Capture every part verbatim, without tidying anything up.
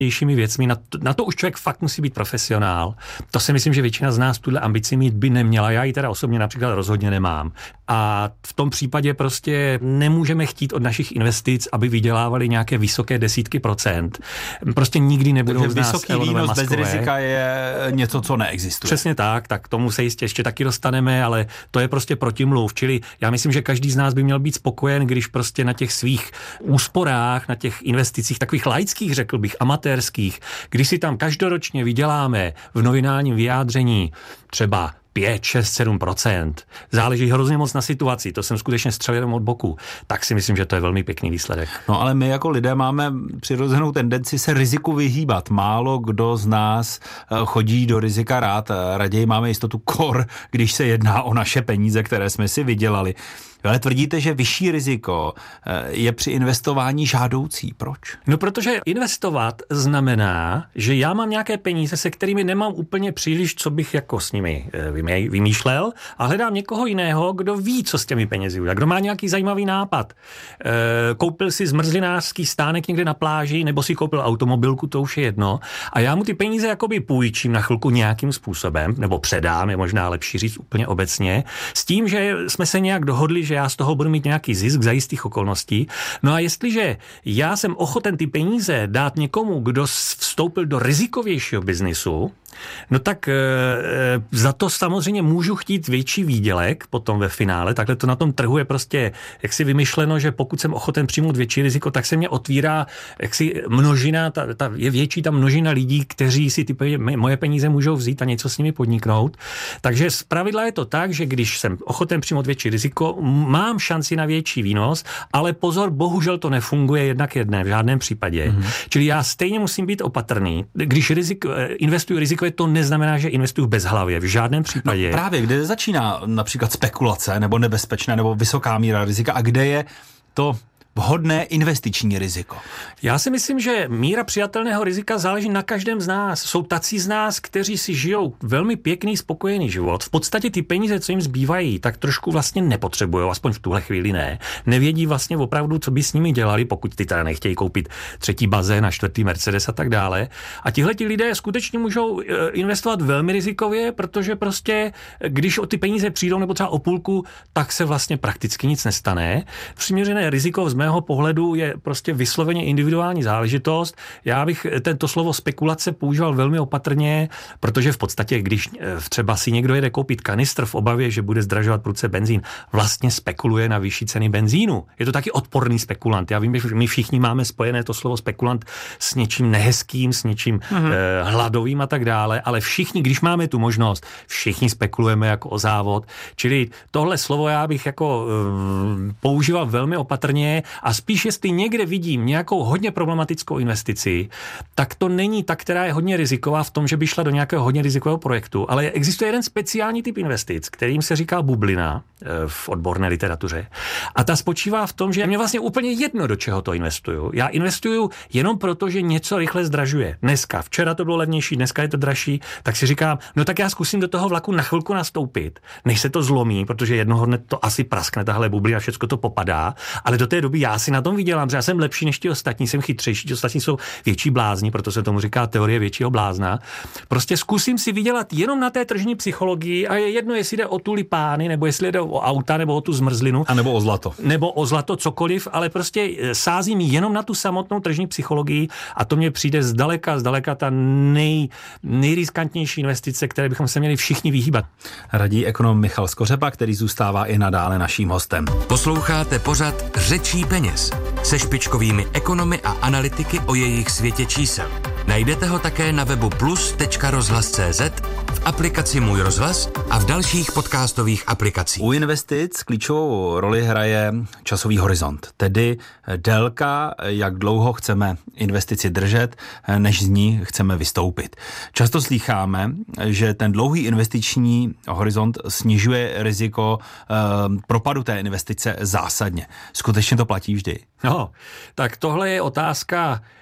věcmi, na to, na to už člověk fakt musí být profesionál. To si myslím, že většina z nás tuhle ambici mít by neměla. Já ji teda osobně například rozhodně nemám. A v tom případě prostě nemůžeme chtít od našich investic, aby vydělávali nějaké vysoké desítky procent. Prostě nikdy nebudou z nás vysoký výnos bez rizika je něco, co neexistuje. Přesně tak, tak tomu se jistě ještě taky dostaneme, ale to je prostě protimluv. Čili já myslím, že každý z nás by měl být spokojen, když prostě na těch svých úsporách, na těch investicích, takových laických, řekl bych, amatérských, když si tam každoročně vyděláme v nominálním vyjádření třeba pět, šest, sedm procent. Záleží hrozně moc na situaci, to jsem skutečně střelil jenom od boku. Tak si myslím, že to je velmi pěkný výsledek. No ale my jako lidé máme přirozenou tendenci se riziku vyhýbat. Málo kdo z nás chodí do rizika rád. Raději máme jistotu kor, když se jedná o naše peníze, které jsme si vydělali. Ale tvrdíte, že vyšší riziko je při investování žádoucí. Proč? No protože investovat znamená, že já mám nějaké peníze, se kterými nemám úplně příliš, co bych jako s nimi vymýšlel, a hledám někoho jiného, kdo ví, co s těmi penězi udělá, kdo má nějaký zajímavý nápad. Koupil si zmrzlinářský stánek někde na pláži, nebo si koupil automobilku, to už je jedno, a já mu ty peníze jakoby půjčím na chvilku nějakým způsobem, nebo předám, je možná lepší říct úplně obecně, s tím, že jsme se nějak dohodli, že já z toho budu mít nějaký zisk za jistých okolností. No a jestliže já jsem ochoten ty peníze dát někomu, kdo vstoupil do rizikovějšího biznisu, no tak e, za to samozřejmě můžu chtít větší výdělek potom ve finále. Takhle to na tom trhu je prostě jaksi vymyšleno, že pokud jsem ochoten přijmout větší riziko, tak se mě otvírá jaksi množina, ta, ta, je větší ta množina lidí, kteří si ty peníze, moje peníze můžou vzít a něco s nimi podniknout. Takže zpravidla je to tak, že když jsem ochoten přijmout větší riziko, mám šanci na větší výnos, ale pozor, bohužel to nefunguje jednak jedné v žádném případě. Mm-hmm. Čili já stejně musím být opatrný. Když riziko, investuju riziko, to neznamená, že investuju bezhlavě. V žádném případě. No právě, kde začíná například spekulace nebo nebezpečné nebo vysoká míra rizika a kde je to vhodné investiční riziko? Já si myslím, že míra přijatelného rizika záleží na každém z nás. Jsou tací z nás, kteří si žijou velmi pěkný, spokojený život. V podstatě ty peníze, co jim zbývají, tak trošku vlastně nepotřebují, aspoň v tuhle chvíli ne. Nevědí vlastně opravdu, co by s nimi dělali, pokud ty teda nechtějí koupit třetí bazén a čtvrtý Mercedes a tak dále. A tihleti lidé skutečně můžou investovat velmi rizikově, protože prostě, když o ty peníze přijdou nebo třeba o půlku, tak se vlastně prakticky nic nestane. Přiměřené riziko z mého pohledu je prostě vysloveně individuální záležitost. Já bych tento slovo spekulace používal velmi opatrně, protože v podstatě, když třeba si někdo jede koupit kanistr v obavě, že bude zdražovat prudce benzín, vlastně spekuluje na vyšší ceny benzínu. Je to taky odporný spekulant. Já vím, že my všichni máme spojené to slovo spekulant s něčím nehezkým, s něčím mm-hmm. eh, hladovým a tak dále, ale všichni, když máme tu možnost, všichni spekulujeme jako o závod. Čili tohle slovo já bych jako eh, používal velmi opatrně. A spíš, jestli někde vidím nějakou hodně problematickou investici, tak to není ta, která je hodně riziková v tom, že by šla do nějakého hodně rizikového projektu, ale existuje jeden speciální typ investic, kterým se říká bublina v odborné literatuře. A ta spočívá v tom, že mě vlastně úplně jedno, do čeho to investuju. Já investuju jenom proto, že něco rychle zdražuje. Dneska, včera to bylo levnější, dneska je to dražší, tak si říkám, no tak já zkusím do toho vlaku na chvilku nastoupit, než se to zlomí, protože jednoho dne to asi praskne tahle bublina, všechno to popadá, ale do té doby já si na tom vydělám, že já jsem lepší než ti ostatní, jsem chytřejší, ti ostatní jsou větší blázni, proto se tomu říká teorie většího blázna. Prostě zkusím si vydělat jenom na té tržní psychologii a je jedno, jestli jde o tulipány, nebo jestli jde o auta, nebo o tu zmrzlinu. A nebo o zlato. Nebo o zlato, cokoliv, ale prostě sázím jenom na tu samotnou tržní psychologii a to mně přijde zdaleka, zdaleka ta nej, nejriskantnější investice, které bychom se měli všichni vyhýbat. Radí ekonom Michal Skořepa, který zůstává i nadále naším hostem. Posloucháte pořad Řečí peněz se špičkovými ekonomy a analytiky o jejich světě čísel. Najdete ho také na webu plus tečka rozhlas tečka cé zet, v aplikaci Můj rozhlas a v dalších podcastových aplikacích. U investic klíčovou roli hraje časový horizont, tedy délka, jak dlouho chceme investici držet, než z ní chceme vystoupit. Často slýcháme, že ten dlouhý investiční horizont snižuje riziko eh, propadu té investice zásadně. Skutečně to platí vždy? No, tak tohle je otázka,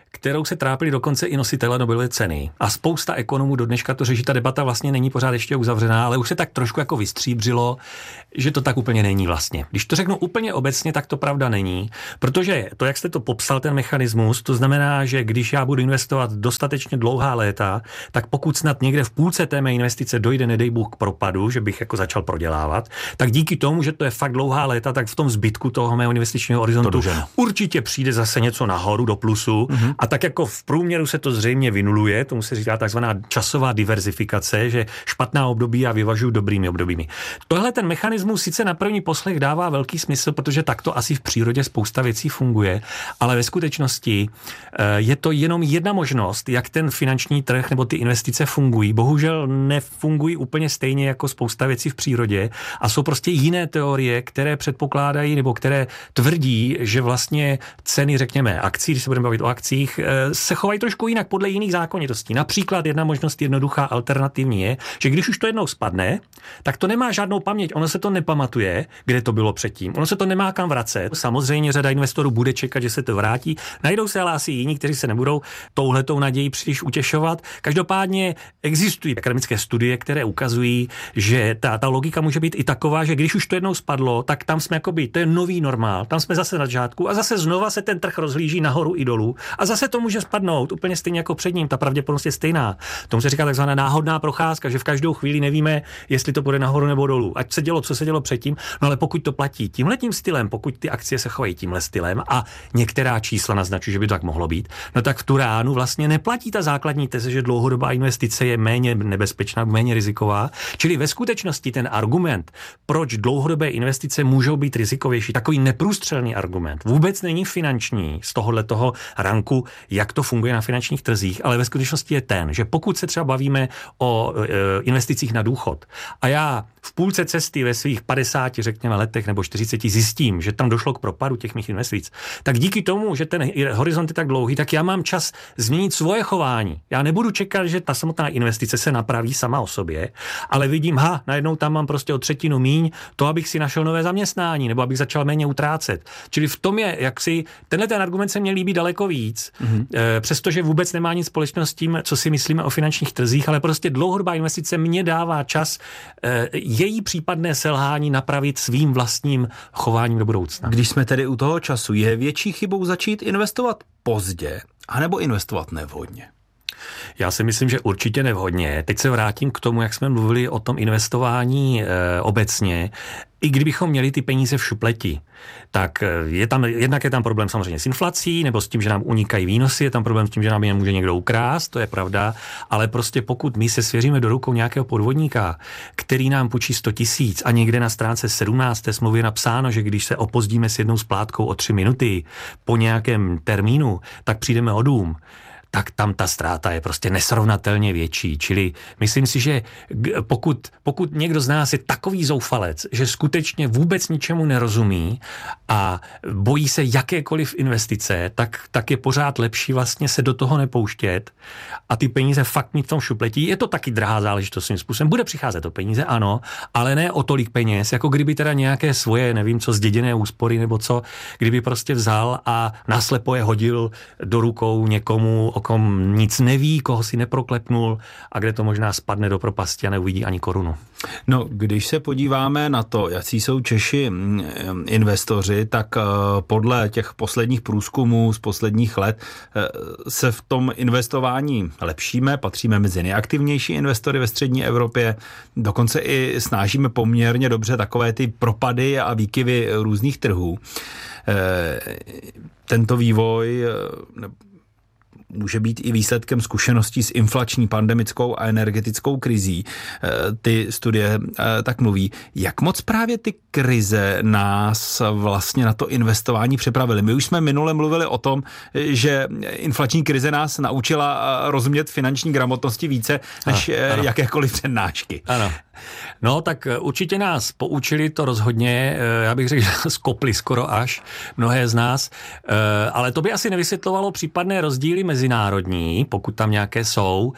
kterou se trápili dokonce i nositele Nobelovy ceny. A spousta ekonomů do dneška to řeší, ta debata vlastně není pořád ještě uzavřená, ale už se tak trošku jako vystříbřilo, že to tak úplně není vlastně. Když to řeknu úplně obecně, tak to pravda není, protože to, jak jste to popsal, ten mechanismus, to znamená, že když já budu investovat dostatečně dlouhá léta, tak pokud snad někde v půlce té mé investice dojde, nedej Bůh, k propadu, že bych jako začal prodělávat, tak díky tomu, že to je fakt dlouhá léta, tak v tom zbytku toho mého investičního horizontu určitě přijde zase něco nahoru do plusu mm-hmm. a tak jako v průměru se to zřejmě vynuluje, tomu se říká takzvaná časová diverzifikace, že špatná období já vyvažuji dobrými obdobími. Tohle ten mechanismus sice na první poslech dává velký smysl, protože takto asi v přírodě spousta věcí funguje, ale ve skutečnosti je to jenom jedna možnost, jak ten finanční trh nebo ty investice fungují. Bohužel nefungují úplně stejně jako spousta věcí v přírodě a jsou prostě jiné teorie, které předpokládají nebo které tvrdí, že vlastně ceny, řekněme, akcí, když se budeme bavit o akcích, se chovají trošku jinak podle jiných zákonitostí. Například jedna možnost jednoduchá alternativní je, že když už to jednou spadne, tak to nemá žádnou paměť, ono se to nepamatuje, kde to bylo předtím. Ono se to nemá kam vracet. Samozřejmě řada investorů bude čekat, že se to vrátí. Najdou se ale asi jiní, kteří se nebudou touhletou naději příliš utěšovat. Každopádně existují akademické studie, které ukazují, že ta, ta logika může být i taková, že když už to jednou spadlo, tak tam jsme jakoby, to je nový normál, tam jsme zase na začátku a zase znova se ten trh rozhlíží nahoru i dolů a zase to může spadnout úplně stejně jako před ním, ta pravděpodobnost je stejná. Tomu se říká takzvaná náhodná procházka, že v každou chvíli nevíme, jestli to bude nahoru nebo dolů. Ať se dělo, co se dělo předtím, no ale pokud to platí tímhletím stylem, pokud ty akcie se chovají tímhle stylem a některá čísla naznačují, že by to tak mohlo být, no tak v tu ránu vlastně neplatí ta základní teze, že dlouhodobá investice je méně nebezpečná, méně riziková. Čili ve skutečnosti ten argument, proč dlouhodobé investice můžou být rizikovější, takový neprůstřelný argument, vůbec není finanční z tohohle toho ranku, jak to funguje na finančních trzích, ale ve skutečnosti je ten, že pokud se třeba bavíme o e, investicích na důchod a já v půlce cesty ve svých padesáti, řekněme, letech nebo čtyřiceti zjistím, že tam došlo k propadu těch mých investic, tak díky tomu, že ten horizont je tak dlouhý, tak já mám čas změnit svoje chování. Já nebudu čekat, že ta samotná investice se napraví sama o sobě, ale vidím, ha, najednou tam mám prostě o třetinu míň, to, abych si našel nové zaměstnání nebo abych začal méně utrácet. Čili v tom je, jak si tenhle ten argument se mě líbí daleko víc, mm-hmm. e, přestože vůbec nemá nic společného s tím, co si myslíme o finančních trzích, ale prostě dlouhodobá investice mě dává čas e, její případné selhání napravit svým vlastním chováním do budoucna. Když jsme tedy u toho času, je větší chybou začít investovat pozdě, anebo investovat nevhodně? Já si myslím, že určitě nevhodně. Teď se vrátím k tomu, jak jsme mluvili o tom investování e, obecně. I kdybychom měli ty peníze v šupleti, tak je tam, jednak je tam problém samozřejmě s inflací, nebo s tím, že nám unikají výnosy, je tam problém s tím, že nám je může někdo ukrást, to je pravda, ale prostě pokud my se svěříme do rukou nějakého podvodníka, který nám půjčí sto tisíc a někde na stránce sedmnáct té smlouvy je napsáno, že když se opozdíme s jednou splátkou o tři minuty po nějakém termínu, tak přijdeme o dům, tak tam ta ztráta je prostě nesrovnatelně větší. Čili myslím si, že pokud, pokud někdo z nás je takový zoufalec, že skutečně vůbec ničemu nerozumí a bojí se jakékoliv investice, tak, tak je pořád lepší vlastně se do toho nepouštět a ty peníze fakt mít v tom šupletí. Je to taky drahá záležitost svým způsobem. Bude přicházet o peníze, ano, ale ne o tolik peněz, jako kdyby teda nějaké svoje, nevím co, zděděné úspory nebo co, kdyby prostě vzal a naslepo je hodil do rukou někomu, o kom nic neví, koho si neproklepnul a kde to možná spadne do propasti a neuvidí ani korunu. No, když se podíváme na to, jaký jsou Češi investoři, tak podle těch posledních průzkumů z posledních let se v tom investování lepšíme, patříme mezi nejaktivnější investory ve střední Evropě, dokonce i snážíme poměrně dobře takové ty propady a výkyvy různých trhů. Tento vývoj může být i výsledkem zkušeností s inflační, pandemickou a energetickou krizí. Ty studie tak mluví. Jak moc právě ty krize nás vlastně na to investování připravily? My už jsme minule mluvili o tom, že inflační krize nás naučila rozumět finanční gramotnosti více než ano, ano. jakékoliv přednášky. Ano. No tak určitě nás poučili to rozhodně, já bych řekl, že skopli skoro až mnohé z nás, ale to by asi nevysvětlovalo případné rozdíly mezinárodní, pokud tam nějaké jsou.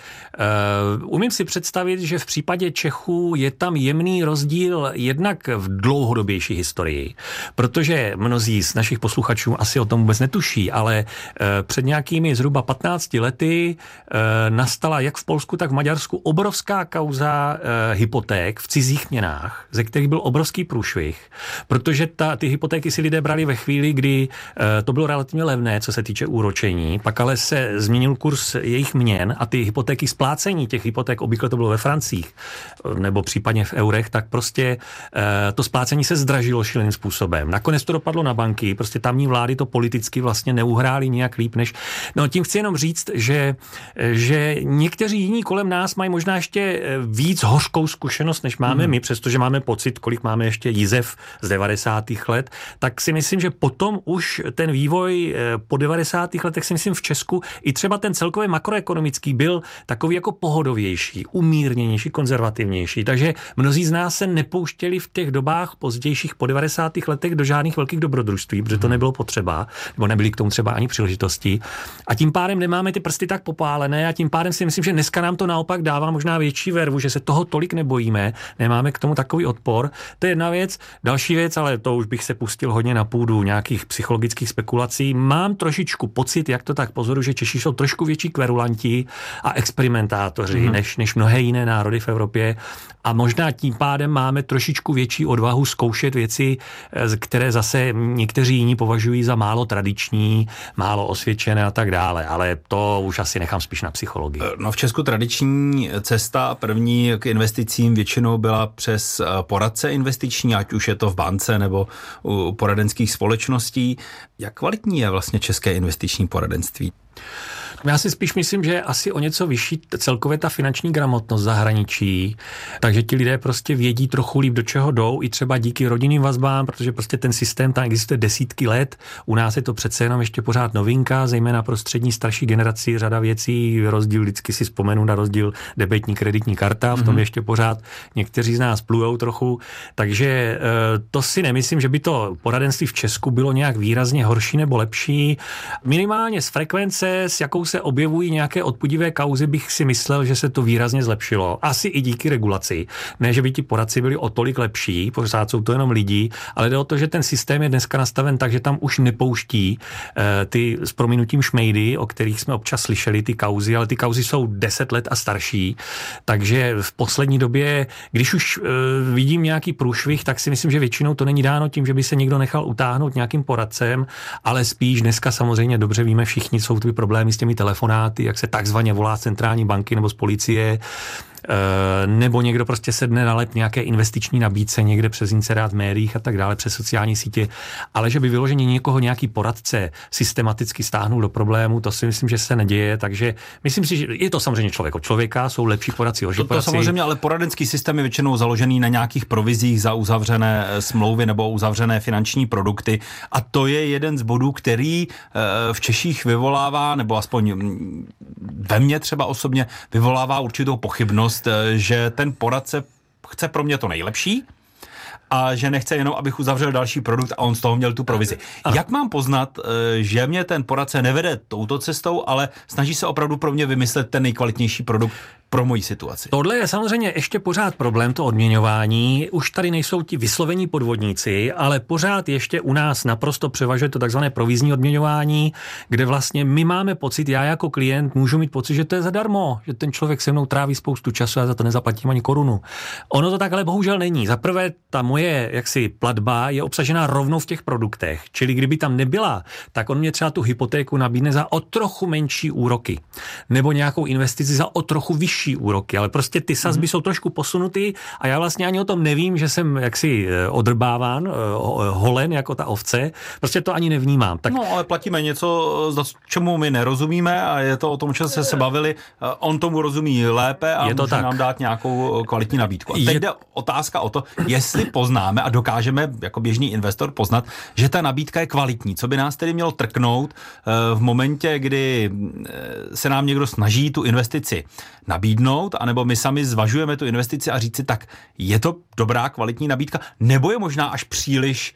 Umím si představit, že v případě Čechů je tam jemný rozdíl jednak v dlouhodobější historii, protože mnozí z našich posluchačů asi o tom vůbec netuší, ale před nějakými zhruba patnácti lety nastala jak v Polsku, tak v Maďarsku obrovská kauza hypoték v cizích měnách, ze kterých byl obrovský průšvih, protože ta, ty hypotéky si lidé brali ve chvíli, kdy to bylo relativně levné, co se týče úročení, pak ale se změnil kurz jejich měn a ty hypotéky, splácení těch hypoték, obvykle to bylo ve francích nebo případně v eurech, tak prostě to splácení se zdražilo šíleným způsobem. Nakonec to dopadlo na banky, prostě tamní vlády to politicky vlastně neuhrály nějak líp než... No tím chci jenom říct, že, že někteří jiní kolem nás mají možná ještě víc hořkou zkušenost, než máme hmm. my, přestože máme pocit, kolik máme ještě jizev z devadesátých let, tak si myslím, že potom už ten vývoj po devadesátých letech si myslím v Česku i třeba ten celkově makroekonomický byl takový jako pohodovější, umírněnější, konzervativnější. Takže mnozí z nás se nepouštěli v těch dobách pozdějších po devadesátých letech do žádných velkých dobrodružství, protože to nebylo potřeba, nebo nebyly k tomu třeba ani příležitosti. A tím pádem nemáme ty prsty tak popálené a tím pádem si myslím, že dneska nám to naopak dává možná větší vervu, že se toho tolik nebojíme, nemáme k tomu takový odpor. To je jedna věc. Další věc, ale to už bych se pustil hodně na půdu nějakých psychologických spekulací. Mám trošičku pocit, jak to tak pozoru, že Češi jsou trošku větší kverulanti a experimentátoři mm. než, než mnohé jiné národy v Evropě. A možná tím pádem máme trošičku větší odvahu zkoušet věci, které zase někteří jiní považují za málo tradiční, málo osvědčené a tak dále. Ale to už asi nechám spíš na psychologii. No v Česku tradiční cesta první k investicím většinou byla přes poradce investiční, ať už je to v bance nebo u poradenských společností. Jak kvalitní je vlastně české investiční poradenství? Já si spíš myslím, že je asi o něco vyšší celkově ta finanční gramotnost zahraničí, takže ti lidé prostě vědí trochu líp, do čeho jdou, i třeba díky rodinným vazbám, protože prostě ten systém tam existuje desítky let. U nás je to přece jenom ještě pořád novinka, zejména pro střední starší generaci řada věcí, rozdíl, vždycky si vzpomenu na rozdíl debetní kreditní karta, v tom mm-hmm. ještě pořád někteří z nás plujou trochu, takže to si nemyslím, že by to poradenství v Česku bylo nějak výrazně horší nebo lepší. Minimálně z frekvence, s jakou se objevují nějaké odpudivé kauzy, bych si myslel, že se to výrazně zlepšilo. Asi i díky regulaci. Ne, že by ti poradci byli o tolik lepší, pořád jsou to jenom lidi, ale jde o to, že ten systém je dneska nastaven tak, že tam už nepouští eh, ty s prominutím šmejdy, o kterých jsme občas slyšeli, ty kauzy, ale ty kauzy jsou deset let a starší. Takže v poslední době, když už eh, vidím nějaký průšvih, tak si myslím, že většinou to není dáno tím, že by se někdo nechal utáhnout nějakým poradcem, ale spíš dneska samozřejmě dobře víme všichni, jsou ty problémy s těmi telefonáty, jak se takzvaně volá z centrální banky nebo z policie, nebo někdo prostě sedne na lep nějaké investiční nabídce někde přes inzerát v médiích a tak dále, přes sociální sítě, ale že by vyloženě někoho nějaký poradce systematicky stáhnul do problému, to si myslím, že se neděje, takže myslím si, že je to samozřejmě člověk od člověka, jsou lepší poradci, horší to, to poradci. samozřejmě, ale poradenský systém je většinou založený na nějakých provizích za uzavřené smlouvy nebo uzavřené finanční produkty a to je jeden z bodů, který v Češích vyvolává, nebo aspoň ve mně třeba osobně vyvolává určitou pochybnost, že ten poradce chce pro mě to nejlepší a že nechce jenom, abych uzavřel další produkt a on z toho měl tu provizi. Aha. Jak mám poznat, že mě ten poradce nevede touto cestou, ale snaží se opravdu pro mě vymyslet ten nejkvalitnější produkt pro moji situaci? Tohle je samozřejmě ještě pořád problém, to odměňování. Už tady nejsou ti vyslovení podvodníci, ale pořád ještě u nás naprosto převažuje to takzvané provizní odměňování, kde vlastně my máme pocit, já jako klient můžu mít pocit, že to je zadarmo, že ten člověk se mnou tráví spoustu času a za to nezaplatím ani korunu. Ono to tak ale bohužel není. Za prvé, ta moje jaksi platba je obsažena rovnou v těch produktech, čili kdyby tam nebyla, tak on mě třeba tu hypotéku nabídne za o trochu menší úroky, nebo nějakou investici za o trochu vyšší úroky, ale prostě ty sazby mm. jsou trošku posunuty a já vlastně ani o tom nevím, že jsem jaksi odrbáván, holen jako ta ovce, prostě to ani nevnímám. Tak... No, ale platíme něco, čemu my nerozumíme a je to o tom, že se se bavili, on tomu rozumí lépe a může tak. nám dát nějakou kvalitní nabídku. A teď je... jde otázka o to, jestli poznáme a dokážeme jako běžný investor poznat, že ta nabídka je kvalitní. Co by nás tedy mělo trknout v momentě, kdy se nám někdo snaží tu investici nabídnout, nabídnout, anebo my sami zvažujeme tu investici a říct si, tak je to dobrá kvalitní nabídka, nebo je možná až příliš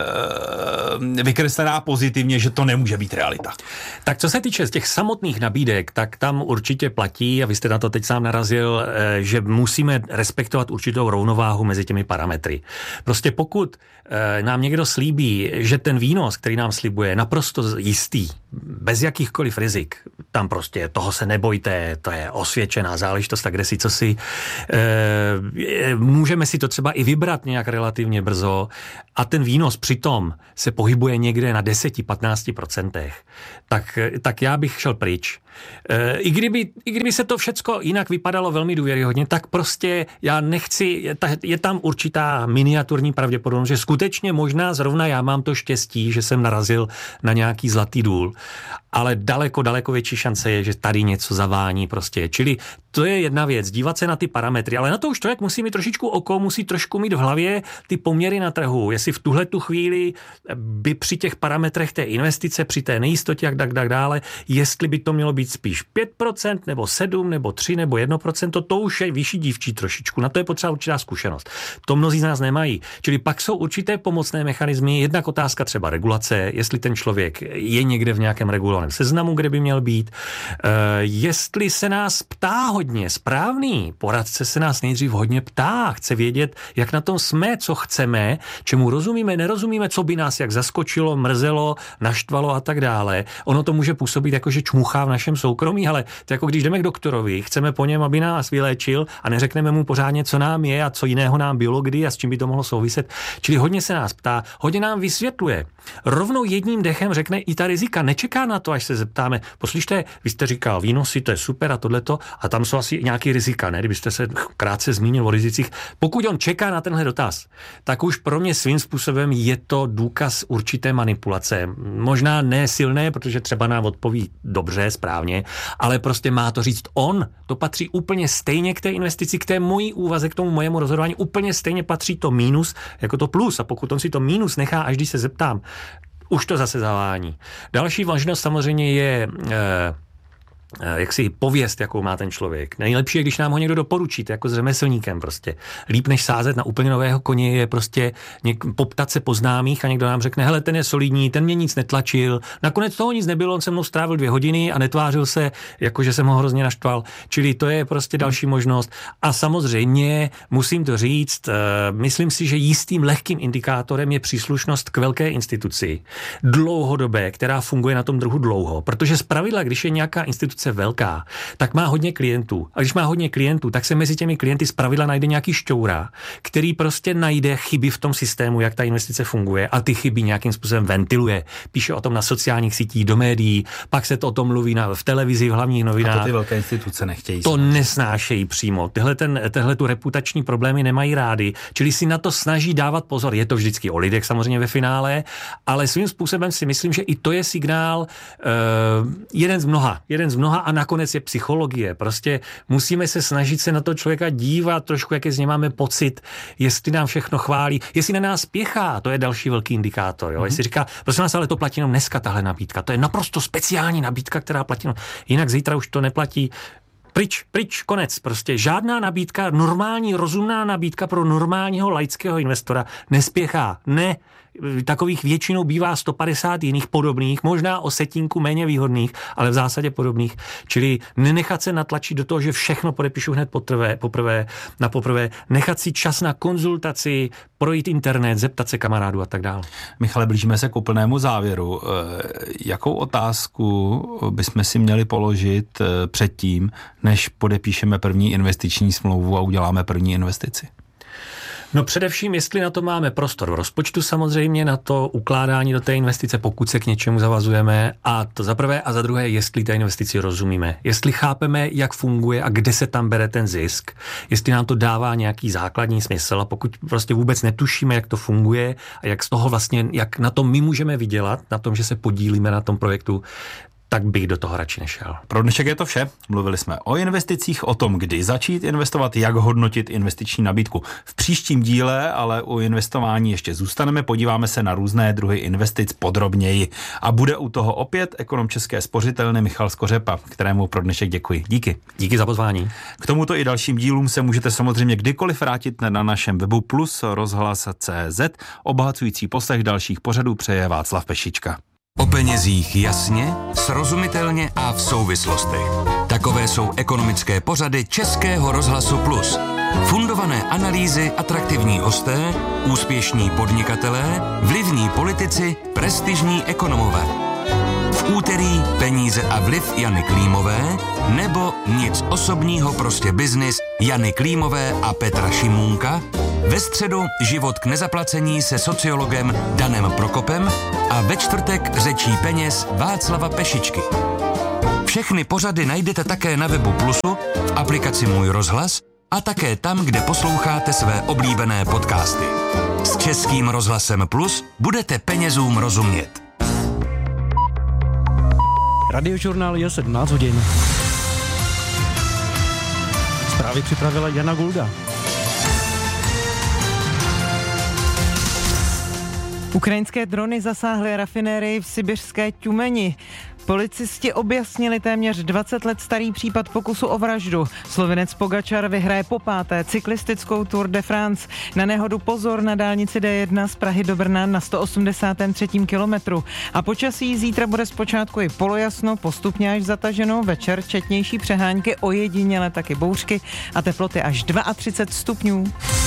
e, vykreslená pozitivně, že to nemůže být realita. Tak co se týče z těch samotných nabídek, tak tam určitě platí, a vy jste na to teď sám narazil, e, že musíme respektovat určitou rovnováhu mezi těmi parametry. Prostě pokud e, nám někdo slíbí, že ten výnos, který nám slibuje, je naprosto jistý, bez jakýchkoliv rizik, tam prostě toho se nebojte, to je osvědčená záležitost, tak kde si co si, e, můžeme si to třeba i vybrat nějak relativně brzo a ten výnos přitom se pohybuje někde na deset až patnáct procentech, tak, tak já bych šel pryč. E, i, kdyby, I kdyby se to všecko jinak vypadalo velmi důvěryhodně, tak prostě já nechci, je, ta, je tam určitá miniaturní pravděpodobnost, že skutečně možná zrovna já mám to štěstí, že jsem narazil na nějaký zlatý důl, ale daleko, daleko větší šance je, že tady něco zavání prostě. Čili to je jedna věc, dívat se na ty parametry, ale na to už člověk musí mít trošičku oko, musí trošku mít v hlavě ty poměry na trhu, jestli v tuhle tu chvíli by při těch parametrech té investice, při té nejistotě, jak tak, tak dále, jestli by to mělo být spíš pět procent, nebo sedm, nebo tři, nebo jedno procento, to už je vyšší dívčí trošičku, na to je potřeba určitá zkušenost. To mnozí z nás nemají. Čili pak jsou určité pomocné mechanismy, jednak otázka třeba regulace, jestli ten člověk je někde v nějakém regulovaném seznamu, kde by měl být, e, jestli se nás ptá hodně, správný poradce se nás nejdřív hodně ptá, chce vědět, jak na tom jsme, co chceme, čemu rozumíme, nerozumíme, co by nás jak zaskočilo, mrzelo, naštvalo a tak dále. Ono to může působit jako, že čmuchá v našem soukromí, ale to jako když jdeme k doktorovi, chceme po něm, aby nás vyléčil a neřekneme mu pořádně, co nám je a co jiného nám bylo kdy a s čím by to mohlo souviset. Čili hodně se nás ptá, hodně nám vysvětluje. Rovnou jedním dechem řekne i ta rizika, nečeká na to, až se zeptáme, poslyšte, vy jste říkal, výnosy, to je super a tohleto, a tam jsou asi nějaký rizika, ne? Kdybyste se krátce zmínil o rizicích. Pokud on čeká na tenhle dotaz, tak už pro mě svým způsobem je to důkaz určité manipulace. Možná ne silné, protože třeba nám odpoví dobře, správně, ale prostě má to říct on. To patří úplně stejně k té investici, k té mojí úvaze, k tomu mojemu rozhodování. Úplně stejně patří to mínus jako to plus. A pokud on si to mínus nechá, až když se zeptám, už to zase zavání. Další možnost samozřejmě je eh, jaksi pověst, jakou má ten člověk. Nejlepší je, když nám ho někdo doporučí, to jako s řemeslníkem prostě. Líp než sázet na úplně nového koně je prostě něk- poptat se po známých a někdo nám řekne, hele, ten je solidní, ten mě nic netlačil, nakonec toho nic nebylo, on se mnou strávil dvě hodiny a netvářil se, jako že jsem ho hrozně naštval. Čili to je prostě další možnost. A samozřejmě, musím to říct, uh, myslím si, že jistým lehkým indikátorem je příslušnost k velké instituci, dlouhodobé, která funguje na tom druhu dlouho, protože zpravidla, když je nějaká instituce velká, tak má hodně klientů. A když má hodně klientů, tak se mezi těmi klienty zpravidla najde nějaký šťoura, který prostě najde chyby v tom systému, jak ta investice funguje a ty chyby nějakým způsobem ventiluje. Píše o tom na sociálních sítích, do médií, pak se to o tom mluví na, v televizi, v hlavních novinách. A to ty velké instituce nechtějí. To nesnášejí přímo. Tyhle, ten, tyhle tu reputační problémy nemají rády, čili si na to snaží dávat pozor. Je to vždycky o lidech samozřejmě ve finále, ale svým způsobem si myslím, že i to je signál uh, jeden z mnoha. Jeden z mnoha a nakonec je psychologie. Prostě musíme se snažit se na to člověka dívat trošku, jaké z něj máme pocit, jestli nám všechno chválí, jestli na nás spěchá, to je další velký indikátor. Jo? Mm-hmm. Jestli říká, prosím vás, ale to platí jenom dneska tahle nabídka, to je naprosto speciální nabídka, která platí, jinak zítra už to neplatí. Pryč, pryč, konec. Prostě žádná nabídka, normální, rozumná nabídka pro normálního laického investora nespěchá. Ne, takových většinou bývá sto padesát jiných podobných, možná o setinku méně výhodných, ale v zásadě podobných. Čili nenechat se natlačit do toho, že všechno podepíšu hned poprvé, poprvé, na poprvé, nechat si čas na konzultaci, projít internet, zeptat se kamarádů a tak dále. Michale, blížíme se k úplnému závěru. Jakou otázku bychom si měli položit předtím, než podepíšeme první investiční smlouvu a uděláme první investici? No především, jestli na to máme prostor v rozpočtu samozřejmě, na to ukládání do té investice, pokud se k něčemu zavazujeme, a to za prvé, a za druhé, jestli té investici rozumíme. Jestli chápeme, jak funguje a kde se tam bere ten zisk, jestli nám to dává nějaký základní smysl, a pokud prostě vůbec netušíme, jak to funguje a jak z toho vlastně, jak na tom my můžeme vydělat, na tom, že se podílíme na tom projektu, tak bych do toho radši nešel. Pro dnešek je to vše. Mluvili jsme o investicích, o tom, kdy začít investovat, jak hodnotit investiční nabídku. V příštím díle ale u investování ještě zůstaneme, podíváme se na různé druhy investic podrobněji. A bude u toho opět ekonom České spořitelny Michal Skořepa, kterému pro dnešek děkuji. Díky. Díky za pozvání. K tomuto i dalším dílům se můžete samozřejmě kdykoliv vrátit na našem webu plus rozhlas tečka cé zet. Obohacující poslech dalších pořadů přeje Václav Pešička. O penězích jasně, srozumitelně a v souvislostech. Takové jsou ekonomické pořady Českého rozhlasu Plus. Fundované analýzy, atraktivní hosté, úspěšní podnikatelé, vlivní politici, prestižní ekonomové. V úterý Peníze a vliv Jany Klímové nebo Nic osobního, prostě biznis Jany Klímové a Petra Šimůnka. Ve středu Život k nezaplacení se sociologem Danem Prokopem a ve čtvrtek Řečí peněz Václava Pešičky. Všechny pořady najdete také na webu Plusu, v aplikaci Můj rozhlas a také tam, kde posloucháte své oblíbené podcasty. S Českým rozhlasem Plus budete penězům rozumět. Radiožurnál je sedmnáct hodin. Zprávy připravila Jana Gulda. Ukrajinské drony zasáhly rafinérii v sibiřské Tjumeni. Policisti objasnili téměř dvacet let starý případ pokusu o vraždu. Slovinec Pogačar vyhraje po páté cyklistickou Tour de France. Na nehodu pozor na dálnici D jedna z Prahy do Brna na sto osmdesátém třetím kilometru. A počasí zítra bude zpočátku i polojasno, postupně až zataženo, večer četnější přehánky, ojediněle taky bouřky a teploty až třicet dva stupňů.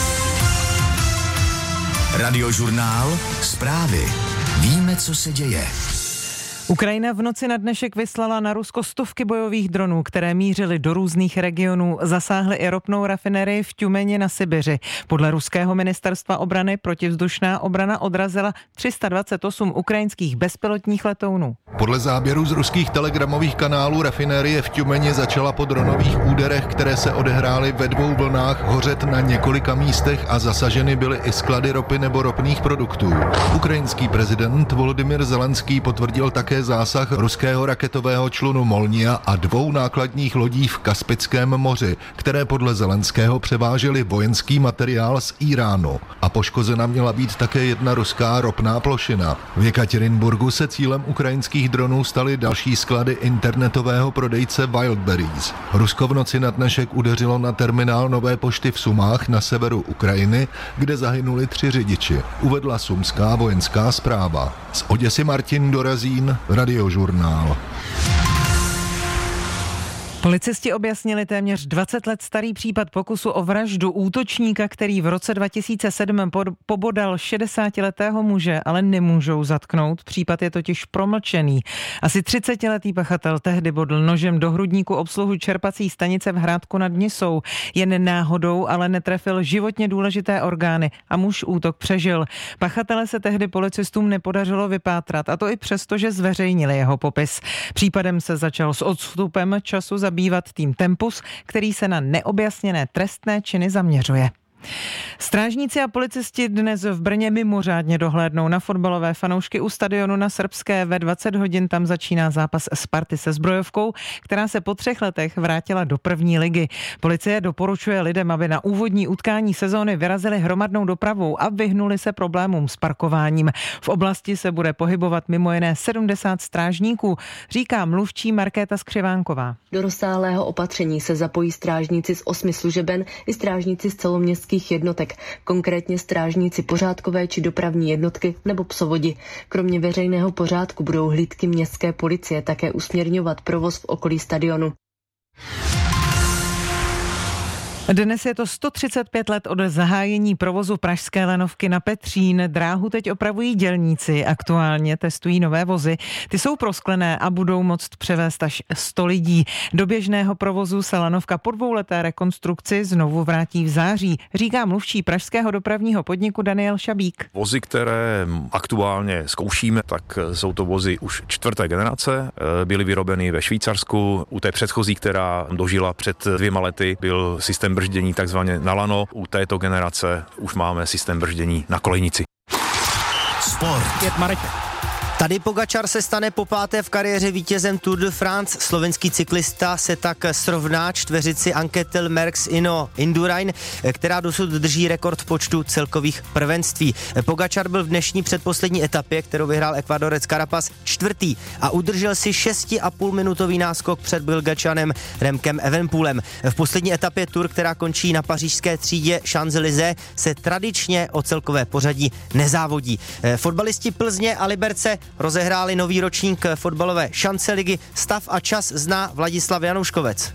Radiožurnál, zprávy. Víme, co se děje. Ukrajina v noci na dnešek vyslala na Rusko stovky bojových dronů, které mířily do různých regionů. Zasáhly i ropnou rafinerii v Tjumeni na Sibiři. Podle ruského ministerstva obrany protivzdušná obrana odrazila tři sta dvacet osm ukrajinských bezpilotních letounů. Podle záběrů z ruských telegramových kanálů rafinérie v Tjumeni začala po dronových úderech, které se odehrály ve dvou vlnách, hořet na několika místech a zasaženy byly i sklady ropy nebo ropných produktů. Ukrajinský prezident Volodymyr Zelenský potvrdil také zásah ruského raketového člunu Molnia a dvou nákladních lodí v Kaspickém moři, které podle Zelenského převážely vojenský materiál z Íránu. A poškozena měla být také jedna ruská ropná plošina. V Jekaterinburgu se cílem ukrajinských dronů staly další sklady internetového prodejce Wildberries. Rusko v noci na dnešek udeřilo na terminál Nové pošty v Sumách na severu Ukrajiny, kde zahynuli tři řidiči, uvedla sumská vojenská správa. Z Oděsy Martin Dorazín, Radiožurnál. Policisti objasnili téměř dvacet let starý případ pokusu o vraždu útočníka, který v roce dva tisíce sedm pobodal šedesátiletého muže, ale nemůžou zatknout. Případ je totiž promlčený. Asi třicetiletý pachatel tehdy bodl nožem do hrudníku obsluhu čerpací stanice v Hrádku nad Nisou. Jen náhodou ale netrefil životně důležité orgány a muž útok přežil. Pachatele se tehdy policistům nepodařilo vypátrat, a to i přesto, že zveřejnili jeho popis. Případem se začal s odstupem času zabývat tým Tempus, který se na neobjasněné trestné činy zaměřuje. Strážníci a policisti dnes v Brně mimořádně dohlédnou na fotbalové fanoušky u stadionu na Srbské. Ve dvacet hodin tam začíná zápas Sparty se Zbrojovkou, která se po třech letech vrátila do první ligy. Policie doporučuje lidem, aby na úvodní utkání sezóny vyrazili hromadnou dopravou a vyhnuli se problémům s parkováním. V oblasti se bude pohybovat mimo jiné sedmdesát strážníků, říká mluvčí Markéta Skřivánková. Do rozsáhlého opatření se zapojí strážníci z osmi služeben i strážníci z celoměstských jednotek, konkrétně strážníci pořádkové či dopravní jednotky nebo psovodi. Kromě veřejného pořádku budou hlídky městské policie také usměrňovat provoz v okolí stadionu. Dnes je to sto třicet pět let od zahájení provozu pražské lanovky na Petřín. Dráhu teď opravují dělníci, aktuálně testují nové vozy. Ty jsou prosklené a budou moct převést až sto lidí. Do běžného provozu se lanovka po dvouleté rekonstrukci znovu vrátí v září, říká mluvčí pražského dopravního podniku Daniel Šabík. Vozy, které aktuálně zkoušíme, tak jsou to vozy už čtvrté generace. Byly vyrobeny ve Švýcarsku. U té předchozí, která dožila před dvěma lety, byl systém brždění takzvaně na lano. U této generace už máme systém brždění na kolejnici. Sport. Pět Marek. Tadej Pogačar se stane po páté v kariéře vítězem Tour de France. Slovenský cyklista se tak srovná čtveřici Anketel Merckx Ino Indurain, která dosud drží rekord počtu celkových prvenství. Pogačar byl v dnešní předposlední etapě, kterou vyhrál Ekvadorec Carapaz, čtvrtý a udržel si šesti a půl minutový náskok před Belgičanem Remkem Evenepoelem. V poslední etapě Tour, která končí na pařížské třídě Champs-Élysées, se tradičně o celkové pořadí nezávodí. Fotbalisti Plzně a Liberce rozehráli nový ročník fotbalové šance ligy. Stav a čas zná Vladislav Janouškovec.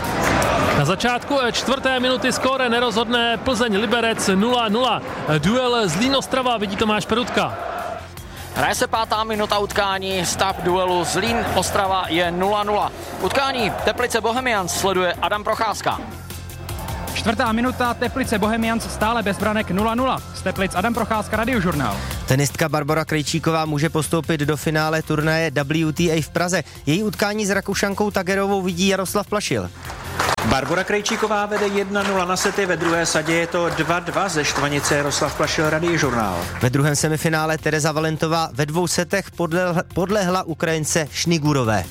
Na začátku čtvrté minuty skóre nerozhodné Plzeň Liberec nula nula. Duel Zlín Ostrava vidí Tomáš Perutka. Hraje se pátá minuta utkání, stav duelu Zlín Ostrava je nula nula. Utkání Teplice Bohemians sleduje Adam Procházka. Čtvrtá minuta, Teplice Bohemians stále bez branek nula nula. Z Teplic Adam Procházka, Radiožurnál. Tenistka Barbora Krejčíková může postoupit do finále turnaje W T A v Praze. Její utkání s Rakušankou Tagerovou vidí Jaroslav Plašil. Barbora Krejčíková vede jedna nula na sety, ve druhé sadě je to dva dva ze Štvanice, Jaroslav Plašil, Radiožurnál. Ve druhém semifinále Tereza Valentová ve dvou setech podlehla, podlehla Ukrajince Šnigurové.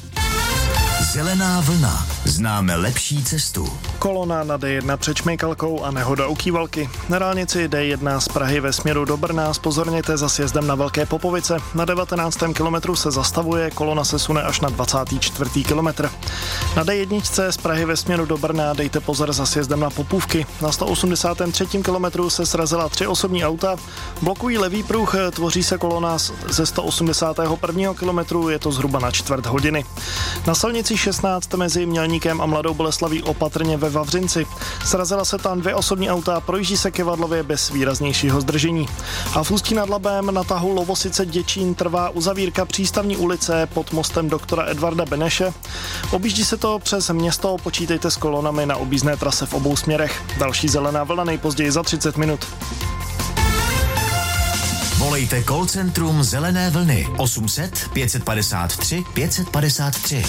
Zelená vlna. Známe lepší cestu. Kolona na D jedna před Šmejkalkou a nehoda u Kývalky. Na dálnici D jedna z Prahy ve směru do Brna zpozorněte za sjezdem na Velké Popovice. Na devatenáctém kilometru se zastavuje, kolona se sune až na dvacátý čtvrtý kilometr. Na D jedna z Prahy ve směru do Brna dejte pozor za sjezdem na Popůvky. Na sto osmdesátém třetím kilometru se srazila tři osobní auta. Blokují levý pruh, tvoří se kolona ze sto osmdesátého prvního kilometru, je to zhruba na čtvrt hodiny. Na silnici šestnáct mezi Mělníkem a Mladou Boleslaví opatrně ve Vavřinci. Srazila se tam dvě osobní auta, projíždí se Kivadlově bez výraznějšího zdržení. A v Ústí nad Labem na tahu Lovosice Děčín trvá uzavírka přístavní ulice pod mostem doktora Edvarda Beneše. Objíždí se to přes město, počítejte s kolonami na objízdné trase v obou směrech. Další zelená vlna nejpozději za třicet minut. Volejte call centrum Zelené vlny osm set pět padesát tři pět padesát tři.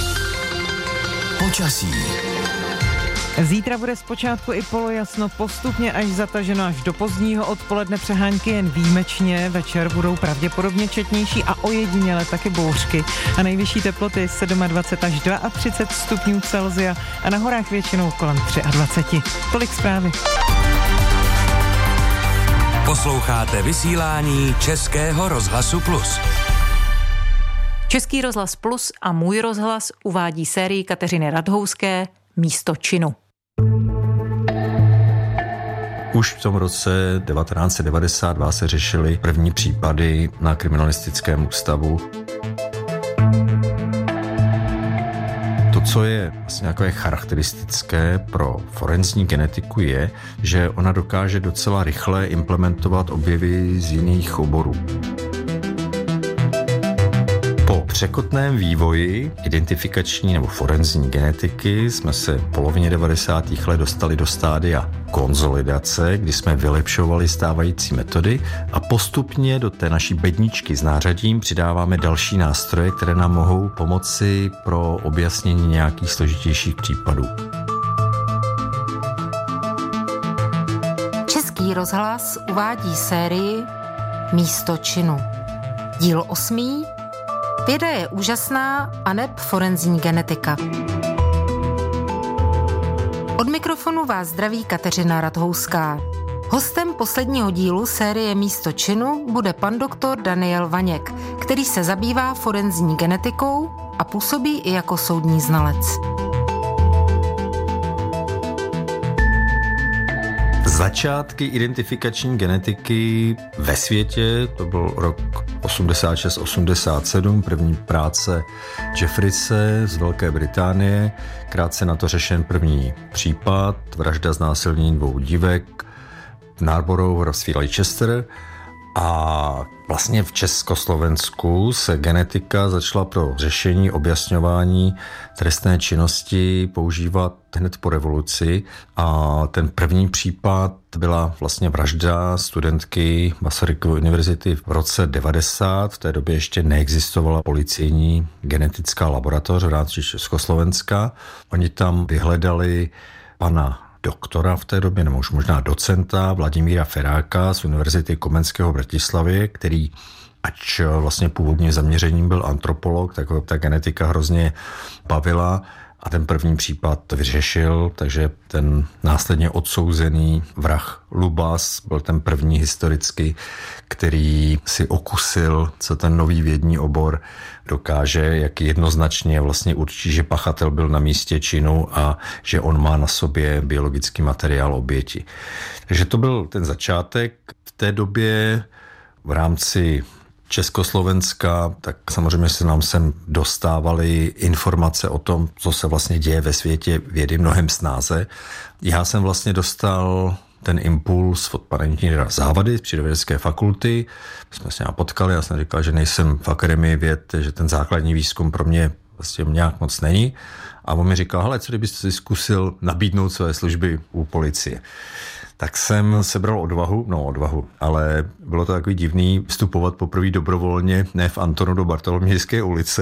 Počasí. Zítra bude zpočátku i polojasno, postupně až zataženo až do pozdního odpoledne, přehánky jen výjimečně, večer budou pravděpodobně četnější a ojediněle taky bouřky a nejvyšší teploty dvacet sedm až třicet dva stupňů Celsia a na horách většinou kolem dvacet tři. Tolik zprávy. Posloucháte vysílání Českého rozhlasu Plus. Český rozhlas Plus a Můj rozhlas uvádí sérii Kateřiny Radhouské Místo činu. Už v tom roce devatenáct set devadesát dva se řešily první případy na kriminalistickém ústavu. To, co je vlastně takové charakteristické pro forenzní genetiku, je, že ona dokáže docela rychle implementovat objevy z jiných oborů. Po překotném vývoji identifikační nebo forenzní genetiky jsme se v polovině devadesátých let dostali do stádia konzolidace, kdy jsme vylepšovali stávající metody a postupně do té naší bedničky s nářadím přidáváme další nástroje, které nám mohou pomoci pro objasnění nějakých složitějších případů. Český rozhlas uvádí sérii Místo činu. Díl osmý. Věda je úžasná a neb forenzní genetika. Od mikrofonu vás zdraví Kateřina Radhouská. Hostem posledního dílu série Místo činu bude pan doktor Daniel Vaněk, který se zabývá forenzní genetikou a působí i jako soudní znalec. Začátky identifikační genetiky ve světě, to byl rok osmdesát šest osmdesát sedm, první práce Jeffrise z Velké Británie, krátce na to řešen první případ, vražda znásilnění dvou dívek v Narborough, hrabství Leicester. A vlastně v Československu se genetika začala pro řešení, objasňování trestné činnosti používat hned po revoluci a ten první případ byla vlastně vražda studentky Masarykovy univerzity v roce devadesát. V té době ještě neexistovala policejní genetická laboratoř v rámci Československa. Oni tam vyhledali pana doktora v té době, nebo už možná docenta Vladimíra Feráka z Univerzity Komenského v Bratislavě, který ač vlastně původně zaměřením byl antropolog, tak ho ta genetika hrozně bavila a ten první případ vyřešil, takže ten následně odsouzený vrah Lubas byl ten první historicky, který si okusil, co ten nový vědní obor dokáže, jak jednoznačně vlastně určí, že pachatel byl na místě činu a že on má na sobě biologický materiál oběti. Takže to byl ten začátek. V té době v rámci Československa, tak samozřejmě se nám sem dostávaly informace o tom, co se vlastně děje ve světě vědy mnohem snáze. Já jsem vlastně dostal ten impuls od pana inženýra Závady z Přírodovědecké fakulty. My jsme se nějak potkali, já jsem říkal, že nejsem v akademii věd, že ten základní výzkum pro mě vlastně nějak moc není. A on mi říkal, hele, co kdybyste si zkusil nabídnout své služby u policie. Tak jsem sebral odvahu, no odvahu, ale bylo to takový divný vstupovat poprvé dobrovolně, ne v Antonu do Bartolomějské ulice.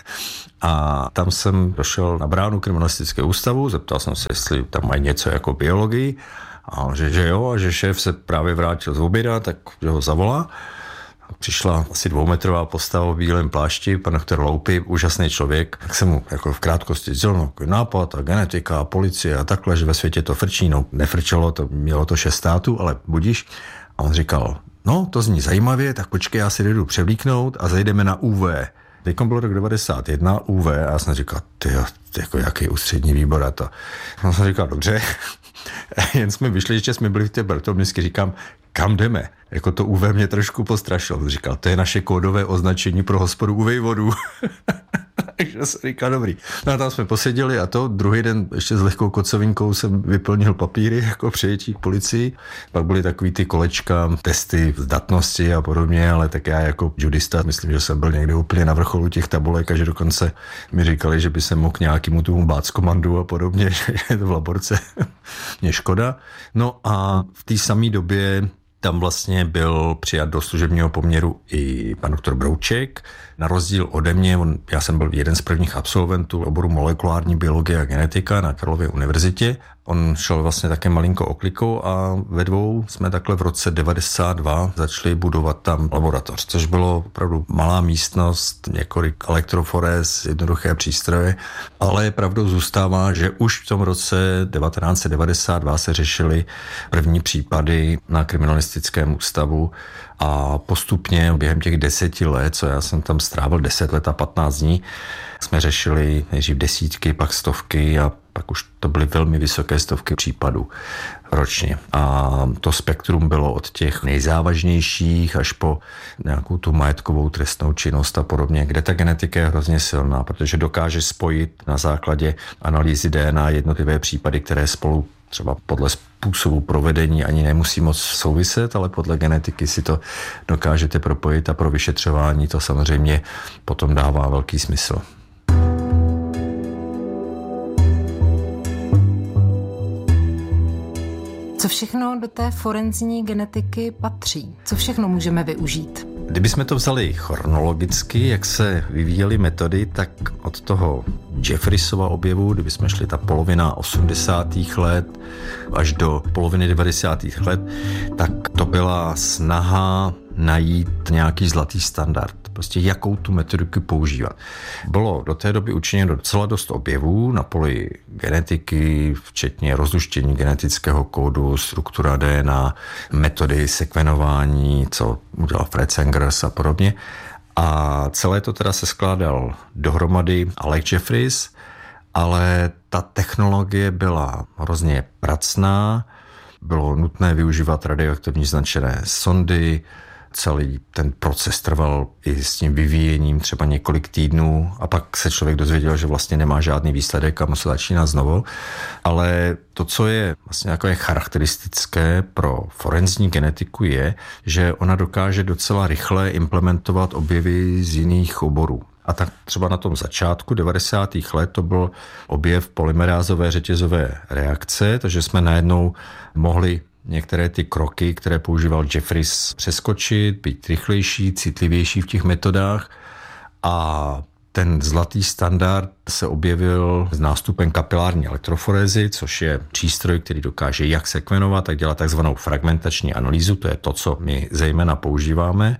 A tam jsem došel na bránu kriminalistického ústavu, zeptal jsem se, jestli tam mají něco jako biologii. A on že, že jo, a že šéf se právě vrátil z oběda, tak že ho zavolá. Přišla asi dvoumetrová postava v bílém plášti, pan doktor Loupy, úžasný člověk. Tak jsem mu jako v krátkosti sdělil nápad a genetika a policie a takhle, že ve světě to frčí. No nefrčelo, to mělo to šest států, ale budíš. A on říkal, no to zní zajímavě, tak počkej, já si jdu převlíknout a zajdeme na U V. Teďkom bylo rok devadesát jedna, U V, a já jsem říkal, tyjo, jako jaký ústřední výbor a to. A jsem říkal, dobře. Jen jsme vyšli, že jsme byli v té Bartolomějské, říkám, kam jdeme? Jako to U V mě trošku postrašilo. Říkal, to je naše kódové označení pro hospodu U V vodu. Takže jsem říkal, dobrý. No a tam jsme poseděli a to druhý den ještě s lehkou kocovinkou jsem vyplnil papíry jako přijetí k policii. Pak byly takový ty kolečka, testy zdatnosti a podobně, ale tak já jako judista myslím, že jsem byl někde úplně na vrcholu těch tabulek a že dokonce mi říkali, že by se mohl nějakému tomu báckomandu a podobně, že je to v laborce. Mě škoda. No a v té samé době tam vlastně byl přijat do služebního poměru i pan doktor Brouček. Na rozdíl ode mě, on, já jsem byl jeden z prvních absolventů oboru molekulární biologie a genetika na Karlově univerzitě. On šel vlastně také malinko oklikou a ve dvou jsme takhle v roce devadesát dva začali budovat tam laboratoř, což bylo opravdu malá místnost, několik elektroforés, jednoduché přístroje, ale pravdou zůstává, že už v tom roce devatenáct set devadesát dva se řešily první případy na kriminalistickém ústavu a postupně během těch deseti let, co já jsem tam strávil deset let a patnáct dní, jsme řešili nejdřív desítky, pak stovky a pak už to byly velmi vysoké stovky případů ročně. A to spektrum bylo od těch nejzávažnějších až po nějakou tu majetkovou trestnou činnost a podobně, kde ta genetika je hrozně silná, protože dokáže spojit na základě analýzy D N A jednotlivé případy, které spolu třeba podle způsobu provedení ani nemusí moc souviset, ale podle genetiky si to dokážete propojit a pro vyšetřování to samozřejmě potom dává velký smysl. Co všechno do té forenzní genetiky patří? Co všechno můžeme využít? Kdybychom to vzali chronologicky, jak se vyvíjely metody, tak od toho Jeffreysova objevu, kdybychom šli ta polovina osmdesátých let až do poloviny devadesátých let, tak to byla snaha najít nějaký zlatý standard, prostě jakou tu metodiku používat. Bylo do té doby učiněno docela dost objevů na poli genetiky, včetně rozluštění genetického kódu, struktura D N A, metody sekvenování, co udělal Fred Sengers a podobně. A celé to teda se skládal dohromady Alec Jeffreys, ale ta technologie byla hrozně pracná, bylo nutné využívat radioaktivní značené sondy, celý ten proces trval i s tím vyvíjením třeba několik týdnů a pak se člověk dozvěděl, že vlastně nemá žádný výsledek a musel začínat znovu. Ale to, co je vlastně jako je charakteristické pro forenzní genetiku je, že ona dokáže docela rychle implementovat objevy z jiných oborů. A tak třeba na tom začátku devadesátých let to byl objev polymerázové řetězové reakce, takže jsme najednou mohli některé ty kroky, které používal Jeffreys, přeskočit, být rychlejší, citlivější v těch metodách a ten zlatý standard se objevil s nástupem kapilární elektroforézy, což je přístroj, který dokáže jak sekvenovat, tak dělat takzvanou fragmentační analýzu, to je to, co my zejména používáme.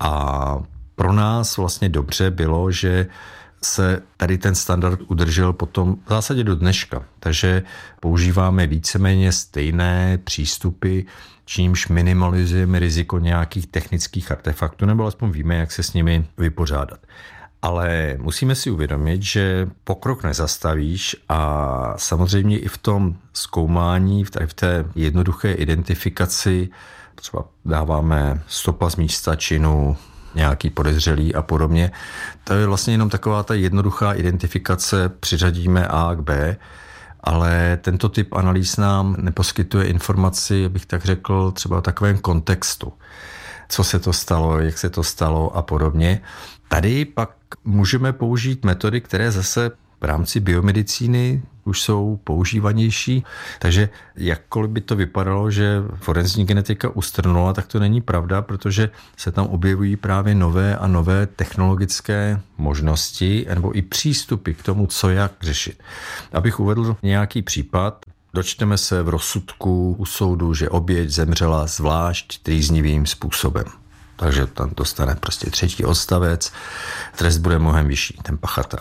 A pro nás vlastně dobře bylo, že se tady ten standard udržel potom v zásadě do dneška. Takže používáme víceméně stejné přístupy, čímž minimalizujeme riziko nějakých technických artefaktů, nebo aspoň víme, jak se s nimi vypořádat. Ale musíme si uvědomit, že pokrok nezastavíš a samozřejmě i v tom zkoumání, v té jednoduché identifikaci, třeba dáváme stopa z místa činu, nějaký podezřelý a podobně. To je vlastně jenom taková ta jednoduchá identifikace, přiřadíme A k B, ale tento typ analýz nám neposkytuje informaci, abych tak řekl, třeba o takovém kontextu. Co se to stalo, jak se to stalo a podobně. Tady pak můžeme použít metody, které zase v rámci biomedicíny už jsou používanější, takže jakkoliv by to vypadalo, že forenzní genetika ustrnula, tak to není pravda, protože se tam objevují právě nové a nové technologické možnosti nebo i přístupy k tomu, co jak řešit. Abych uvedl nějaký případ, dočteme se v rozsudku u soudu, že oběť zemřela zvlášť trýznivým způsobem. Takže tam dostane prostě třetí odstavec, trest bude mnohem vyšší, ten pachatel.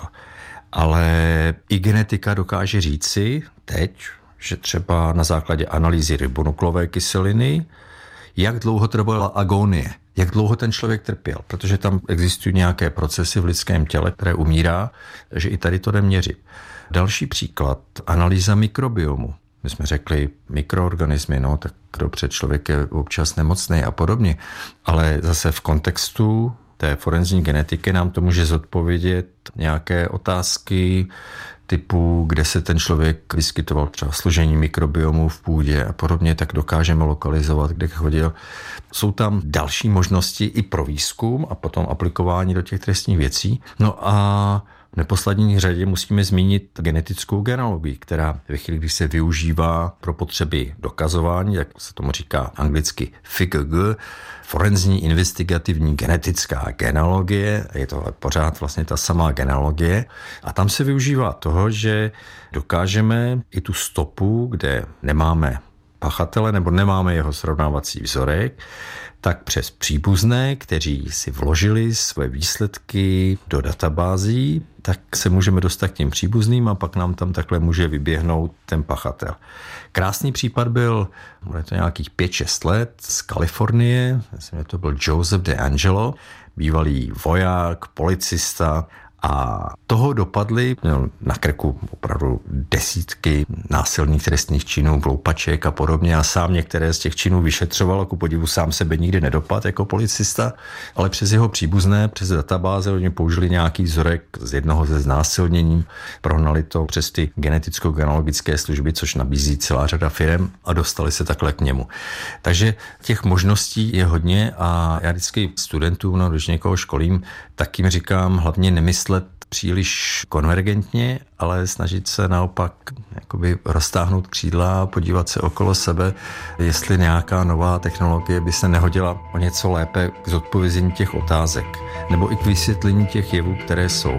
Ale i genetika dokáže říci teď, že třeba na základě analýzy ribonuklové kyseliny, jak dlouho trvala agonie, jak dlouho ten člověk trpěl, protože tam existují nějaké procesy v lidském těle, které umírá, že i tady to jde měřit. Další příklad, analýza mikrobiomu. My jsme řekli mikroorganismy, no tak dobře, člověk je občas nemocný a podobně, ale zase v kontextu té forenzní genetiky nám to může zodpovědět nějaké otázky typu, kde se ten člověk vyskytoval, třeba složení mikrobiomu v půdě a podobně, tak dokážeme lokalizovat, kde chodil. Jsou tam další možnosti i pro výzkum a potom aplikování do těch trestních věcí. No a v neposlední řadě musíme zmínit genetickou genealogii, která ve chvíli, když se využívá pro potřeby dokazování, jak se tomu říká anglicky F I G G, forenzní investigativní genetická genealogie, je to pořád vlastně ta samá genealogie, a tam se využívá toho, že dokážeme i tu stopu, kde nemáme pachatele nebo nemáme jeho srovnávací vzorek, tak přes příbuzné, kteří si vložili své výsledky do databází, tak se můžeme dostat k těm příbuzným a pak nám tam takhle může vyběhnout ten pachatel. Krásný případ byl, bude to nějakých pět šest let, z Kalifornie, myslím, že to byl Joseph DeAngelo, bývalý voják, policista, a toho dopadly, měl na krku opravdu desítky násilných trestných činů, vloupaček a podobně, a sám některé z těch činů vyšetřoval, ku podivu sám sebe nikdy nedopad jako policista, ale přes jeho příbuzné, přes databáze oni použili nějaký vzorek z jednoho ze znásilnění, prohnali to přes ty geneticko-genealogické služby, což nabízí celá řada firem, a dostali se takhle k němu. Takže těch možností je hodně a já vždycky studentům, no, když někoho školím, tak jim říkám hlavně nemyslet příliš konvergentně, ale snažit se naopak jakoby roztáhnout křídla a podívat se okolo sebe, jestli nějaká nová technologie by se nehodila o něco lépe k zodpovězení těch otázek nebo i k vysvětlení těch jevů, které jsou.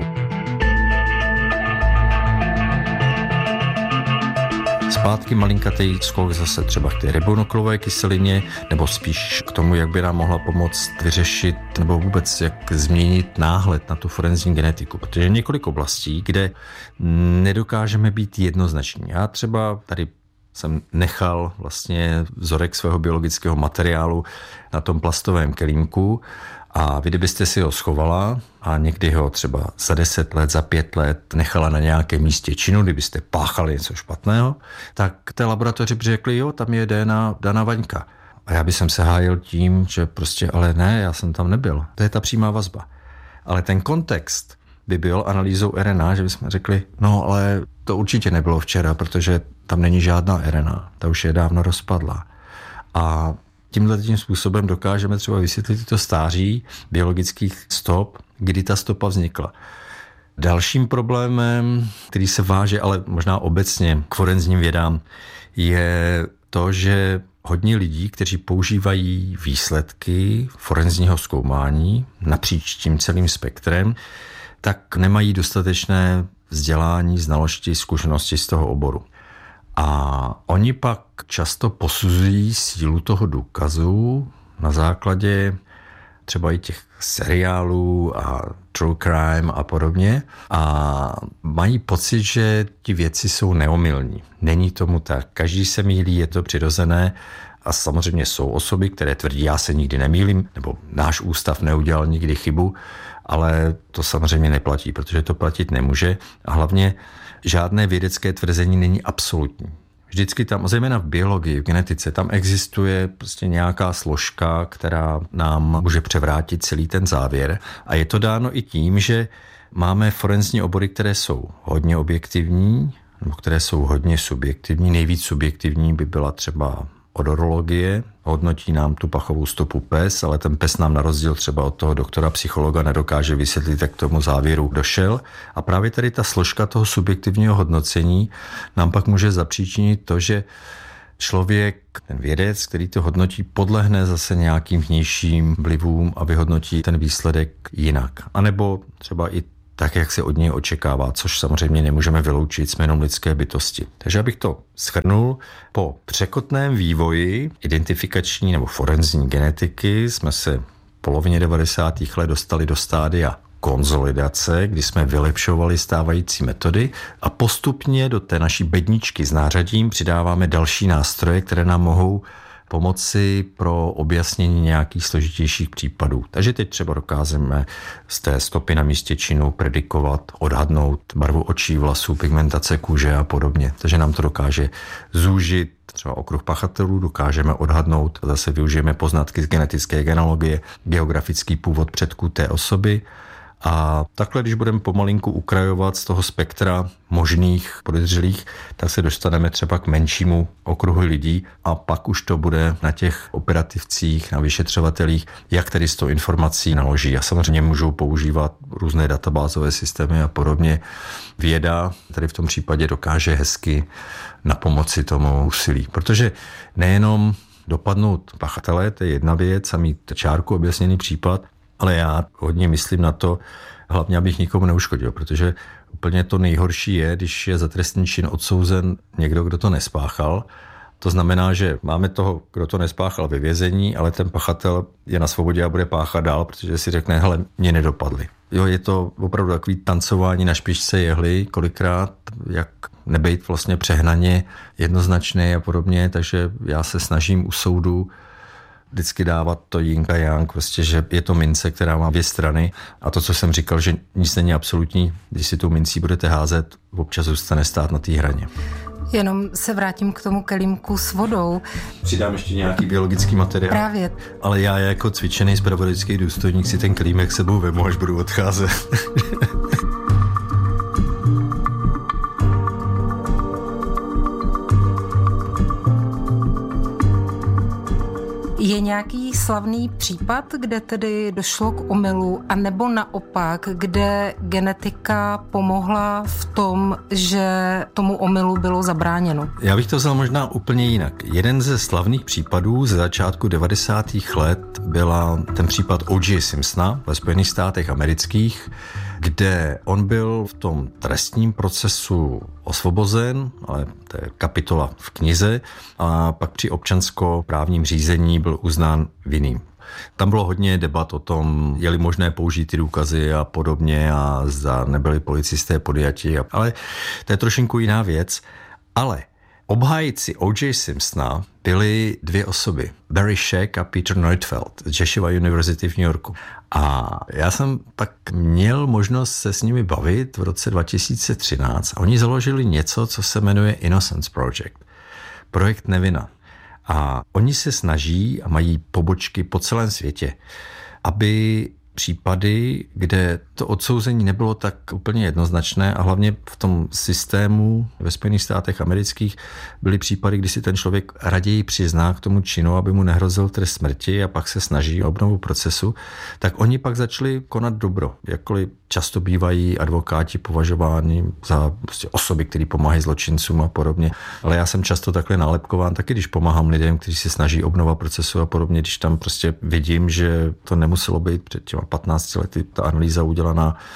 Zpátky malinkatý skok zase třeba k té ribonuklové kyselině, nebo spíš k tomu, jak by nám mohla pomoct vyřešit nebo vůbec jak změnit náhled na tu forenzní genetiku, protože je několik oblastí, kde nedokážeme být jednoznační. Já třeba tady jsem nechal vlastně vzorek svého biologického materiálu na tom plastovém kelímku a vy, kdybyste si ho schovala a někdy ho třeba za deset let, za pět let nechala na nějakém místě činu, kdybyste páchali něco špatného, tak té laboratoři by řekli, jo, tam je D N A Dana Vaňka. A já bych se hájil tím, že prostě, ale ne, já jsem tam nebyl. To je ta přímá vazba. Ale ten kontext by byl analýzou R N A, že bychom řekli, no ale to určitě nebylo včera, protože tam není žádná R N A, ta už je dávno rozpadla. A tímhle tím způsobem dokážeme třeba vysvětlit to stáří biologických stop, kdy ta stopa vznikla. Dalším problémem, který se váže, ale možná obecně k forenzním vědám, je to, že hodně lidí, kteří používají výsledky forenzního zkoumání napříč tím celým spektrem, tak nemají dostatečné vzdělání, znalosti, zkušenosti z toho oboru. A oni pak často posuzují sílu toho důkazu na základě třeba i těch seriálů a true crime a podobně a mají pocit, že ti věci jsou neomylní. Není tomu tak. Každý se mýlí, je to přirozené a samozřejmě jsou osoby, které tvrdí, já se nikdy nemýlím, nebo náš ústav neudělal nikdy chybu, ale to samozřejmě neplatí, protože to platit nemůže a hlavně žádné vědecké tvrzení není absolutní. Vždycky tam, zejména v biologii, v genetice, tam existuje prostě nějaká složka, která nám může převrátit celý ten závěr. A je to dáno i tím, že máme forenzní obory, které jsou hodně objektivní, nebo které jsou hodně subjektivní. Nejvíc subjektivní by byla třeba odorologie, hodnotí nám tu pachovou stopu pes, ale ten pes nám na rozdíl třeba od toho doktora psychologa nedokáže vysvětlit, jak k tomu závěru došel. A právě tady ta složka toho subjektivního hodnocení nám pak může zapříčinit to, že člověk, ten vědec, který to hodnotí, podlehne zase nějakým vnějším vlivům a vyhodnotí ten výsledek jinak. A nebo třeba i tak, jak se od něj očekává, což samozřejmě nemůžeme vyloučit, jsme jenom lidské bytosti. Takže abych to shrnul, po překotném vývoji identifikační nebo forenzní genetiky jsme se v polovině devadesátých let dostali do stádia konzolidace, kdy jsme vylepšovali stávající metody a postupně do té naší bedničky s nářadím přidáváme další nástroje, které nám mohou pomoci pro objasnění nějakých složitějších případů. Takže teď třeba dokážeme z té stopy na místě činu predikovat, odhadnout barvu očí, vlasů, pigmentace kůže a podobně. Takže nám to dokáže zúžit třeba okruh pachatelů, dokážeme odhadnout, zase využijeme poznatky z genetické genealogie, geografický původ předků té osoby. A takhle, když budeme pomalinku ukrajovat z toho spektra možných podezřelých, tak se dostaneme třeba k menšímu okruhu lidí a pak už to bude na těch operativcích, na vyšetřovatelích, jak tedy s tou informací naloží. A samozřejmě můžou používat různé databázové systémy a podobně. Věda tady v tom případě dokáže hezky na pomoci tomu úsilí, protože nejenom dopadnout pachatele, to je jedna věc a mít čárku objasněný případ, ale já hodně myslím na to, hlavně abych nikomu neuškodil, protože úplně to nejhorší je, když je za trestný čin odsouzen někdo, kdo to nespáchal. To znamená, že máme toho, kdo to nespáchal ve vězení, ale ten pachatel je na svobodě a bude páchat dál, protože si řekne, hele, mě nedopadli. Jo, je to opravdu takový tancování na špičce jehly, kolikrát, jak nebejt vlastně přehnaně jednoznačný a podobně, takže já se snažím u soudu vždycky dávat to yin a yang, prostě, že je to mince, která má dvě strany a to, co jsem říkal, že nic není absolutní, když si tou mincí budete házet, občas zůstane stát na té hraně. Jenom se vrátím k tomu kelímku s vodou. Přidám ještě nějaký biologický materiál. Právě. Ale já jako cvičený zpravodajský důstojník si ten kelímek sebou vemu, až budu odcházet. Je nějaký slavný případ, kde tedy došlo k omylu, anebo naopak, kde genetika pomohla v tom, že tomu omylu bylo zabráněno? Já bych to vzal možná úplně jinak. Jeden ze slavných případů ze začátku devadesátých let byla ten případ O J Simpsona ve Spojených státech amerických, kde on byl v tom trestním procesu osvobozen, ale to je kapitola v knize, a pak při občanskoprávním řízení byl uznán vinným. Tam bylo hodně debat o tom, je-li možné použít ty důkazy a podobně a zda nebyli policisté podjati, ale to je trošinku jiná věc. Ale obhájci O J Simpsona byly dvě osoby, Barry Scheck a Peter Neufeld z Yeshiva University v New Yorku. A já jsem pak měl možnost se s nimi bavit v roce dva tisíce třináct a oni založili něco, co se jmenuje Innocence Project. Projekt Nevina. A oni se snaží a mají pobočky po celém světě, aby případy, kde to odsouzení nebylo tak úplně jednoznačné a hlavně v tom systému ve Spojených státech amerických byly případy, kdy si ten člověk raději přizná k tomu činu, aby mu nehrozil trest smrti a pak se snaží o obnovu procesu, tak oni pak začali konat dobro. Jakkoliv často bývají advokáti považováni za prostě osoby, které pomáhají zločincům a podobně. Ale já jsem často takhle nálepkován, taky když pomáhám lidem, kteří se snaží obnova procesu a podobně, když tam prostě vidím, že to nemuselo být před těma patnácti lety ta analýza udělaná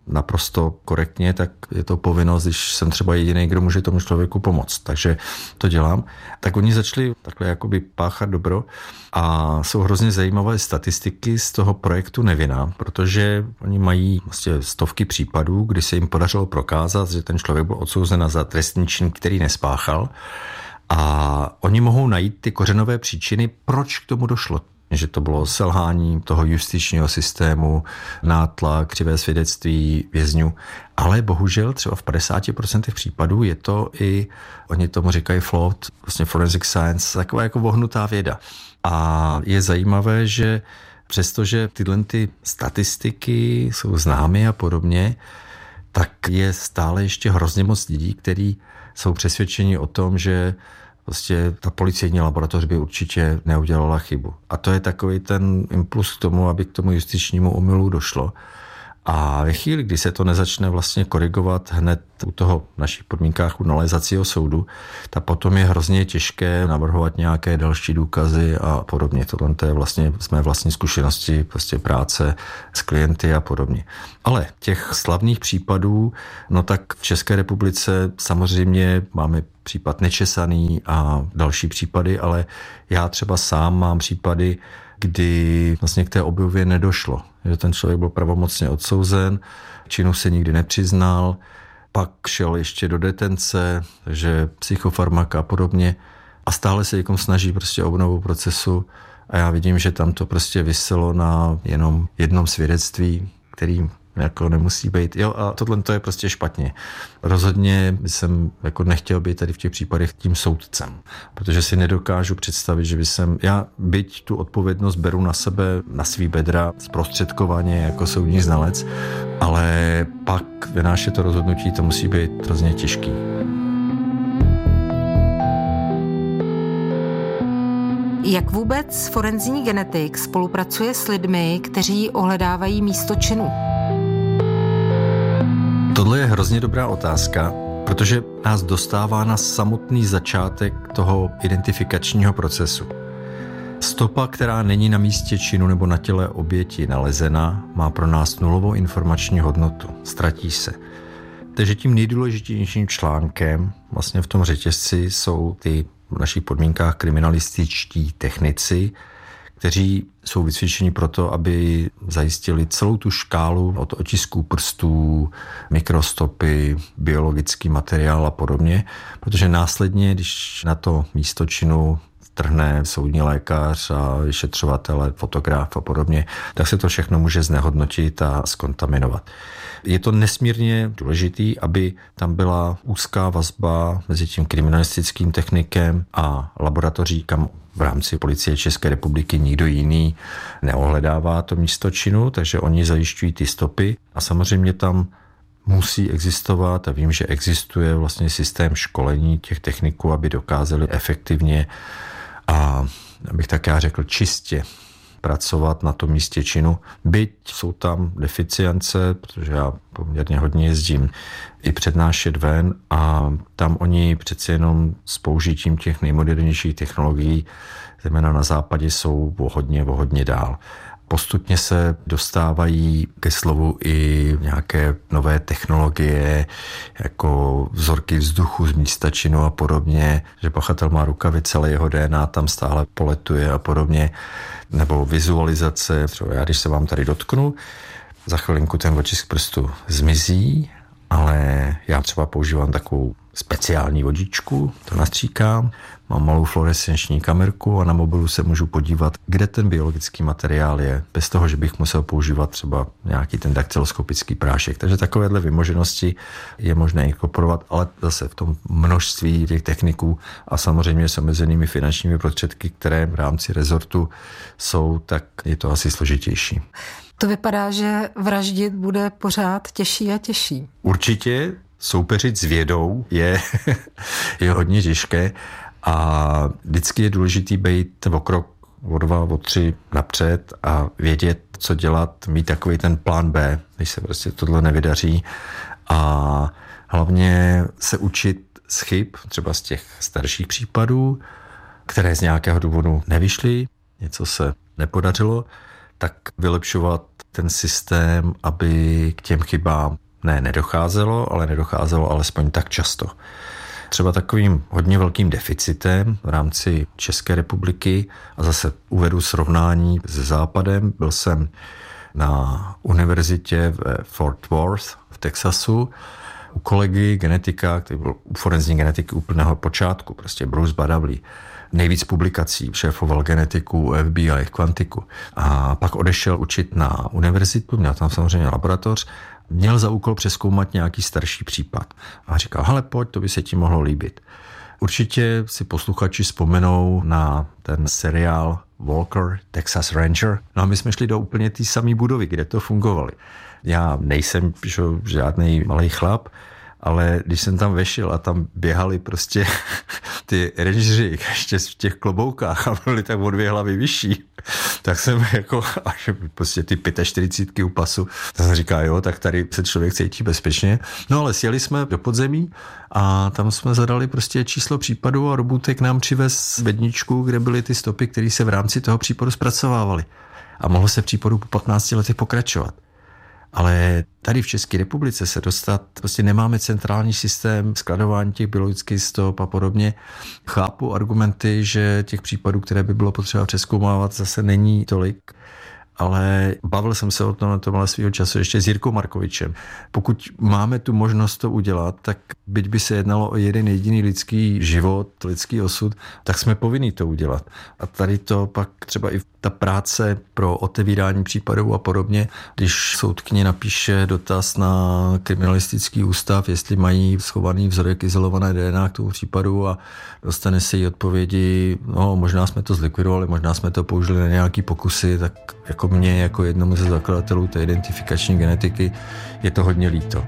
naprosto korektně, tak je to povinnost, když jsem třeba jediný, kdo může tomu člověku pomoct. Takže to dělám. Tak oni začali takhle jakoby páchat dobro a jsou hrozně zajímavé statistiky z toho projektu Nevina, protože oni mají vlastně stovky případů, kdy se jim podařilo prokázat, že ten člověk byl odsouzen za trestný čin, který nespáchal. A oni mohou najít ty kořenové příčiny, proč k tomu došlo. Že to bylo selhání toho justičního systému, nátlak, křivé svědectví vězňů. Ale bohužel třeba v padesáti procentech případů je to i, oni tomu říkají flawed, vlastně forensic science, taková jako vohnutá věda. A je zajímavé, že přestože tyhle ty statistiky jsou známy a podobně, tak je stále ještě hrozně moc lidí, kteří jsou přesvědčeni o tom, že prostě ta policejní laboratoř by určitě neudělala chybu. A to je takový ten impuls k tomu, aby k tomu justičnímu omylu došlo. A ve chvíli, kdy se to nezačne vlastně korigovat hned u toho v našich podmínkách u nalézacího soudu, tak potom je hrozně těžké navrhovat nějaké další důkazy a podobně. Tohle je vlastně z mé vlastní zkušenosti, prostě práce s klienty a podobně. Ale těch slavných případů, no tak v České republice samozřejmě máme případ Nečesaný a další případy, ale já třeba sám mám případy, kdy vlastně k té obnově nedošlo. Že ten člověk byl pravomocně odsouzen, činu se nikdy nepřiznal, pak šel ještě do detence, takže psychofarmaka a podobně a stále se jako snaží prostě obnovu procesu a já vidím, že tam to prostě viselo na jenom jednom svědectví, který jako nemusí být. Jo, a tohle to je prostě špatně. Rozhodně jsem jako nechtěl být tady v těch případech tím soudcem, protože si nedokážu představit, že by jsem, já byť tu odpovědnost beru na sebe, na svý bedra, zprostředkovaně jako soudní znalec, ale pak vynášet to rozhodnutí, to musí být hrozně těžký. Jak vůbec forenzní genetik spolupracuje s lidmi, kteří ohledávají místo činu? Tohle je hrozně dobrá otázka, protože nás dostává na samotný začátek toho identifikačního procesu. Stopa, která není na místě činu nebo na těle oběti nalezena, má pro nás nulovou informační hodnotu. Ztratí se. Takže tím nejdůležitějším článkem vlastně v tom řetězci jsou ty v našich podmínkách kriminalističtí technici, kteří jsou vycvičeni proto, aby zajistili celou tu škálu od otisků prstů, mikrostopy, biologický materiál a podobně, protože následně, když na to místo činu trhne soudní lékař a vyšetřovatele, fotograf a podobně, tak se to všechno může znehodnotit a zkontaminovat. Je to nesmírně důležitý, aby tam byla úzká vazba mezi tím kriminalistickým technikem a laboratoří, kam v rámci Policie České republiky nikdo jiný neohledává to místo činu, takže oni zajišťují ty stopy a samozřejmě tam musí existovat a vím, že existuje vlastně systém školení těch techniků, aby dokázali efektivně a abych tak já řekl čistě pracovat na tom místě činu. Byť jsou tam deficience, protože já poměrně hodně jezdím i přednášet ven a tam oni přeci jenom s použitím těch nejmodernějších technologií, zejména na západě, jsou o hodně, o hodně dál. Postupně se dostávají ke slovu i nějaké nové technologie, jako vzorky vzduchu z místa činu a podobně, že pachatel má rukavice, ale jeho D N A tam stále poletuje a podobně, nebo vizualizace. Třeba já, když se vám tady dotknu, za chvilinku ten otisk prstu zmizí, ale já třeba používám takovou speciální vodičku, to nastříkám, mám malou fluorescenční kamerku a na mobilu se můžu podívat, kde ten biologický materiál je, bez toho, že bych musel používat třeba nějaký ten daktyloskopický prášek. Takže takovéhle vymoženosti je možné inkorporovat, ale zase v tom množství těch techniků a samozřejmě s omezenými finančními prostředky, které v rámci rezortu jsou, tak je to asi složitější. To vypadá, že vraždit bude pořád těžší a těžší. Určitě soupeřit s vědou je, je hodně těžké a vždycky je důležitý být o krok, o dva, o tři napřed a vědět, co dělat, mít takový ten plán B, když se prostě tohle nevydaří a hlavně se učit z chyb, třeba z těch starších případů, které z nějakého důvodu nevyšly, něco se nepodařilo, tak vylepšovat ten systém, aby k těm chybám ne nedocházelo, ale nedocházelo alespoň tak často. Třeba takovým hodně velkým deficitem v rámci České republiky, a zase uvedu srovnání se Západem, byl jsem na univerzitě v Fort Worth v Texasu u kolegy genetika, který byl u forenzní genetiky úplného počátku, prostě Bruce Badavley. Nejvíc publikací, šéfoval genetiku F B I, Quantiku. A pak odešel učit na univerzitu, měl tam samozřejmě laboratoř, měl za úkol přezkoumat nějaký starší případ. A říkal, hele, pojď, to by se ti mohlo líbit. Určitě si posluchači vzpomenou na ten seriál Walker, Texas Ranger. No a my jsme šli do úplně té samé budovy, kde to fungovali. Já nejsem že, žádný malý chlap, ale když jsem tam vešel a tam běhali prostě ty rangeři ještě v těch kloboukách a byli tak o dvě hlavy vyšší, tak jsem jako, až prostě ty čtyřicítky u pasu, tak jsem říkal, jo, tak tady se člověk cítí bezpečně. No ale sjeli jsme do podzemí a tam jsme zadali prostě číslo případu a robůtek nám přivez bedničku, kde byly ty stopy, které se v rámci toho případu zpracovávaly. A mohlo se v případu po patnácti letech pokračovat. Ale tady v České republice se dostat, prostě nemáme centrální systém skladování těch biologických stop a podobně. Chápu argumenty, že těch případů, které by bylo potřeba přezkoumávat, zase není tolik. Ale bavil jsem se o tom na tomhle svýho času ještě s Jirkou Markovičem. Pokud máme tu možnost to udělat, tak byť by se jednalo o jeden jediný lidský život, lidský osud, tak jsme povinni to udělat. A tady to pak třeba i ta práce pro otevírání případů a podobně, když soudkyně napíše dotaz na kriminalistický ústav, jestli mají schovaný vzorek izolované D N A k tomu případu a dostane se jí odpovědi, no možná jsme to zlikvidovali, možná jsme to použili na nějaký pokusy, tak jako mě, jako jednomu ze zakladatelů té identifikační genetiky, je to hodně líto.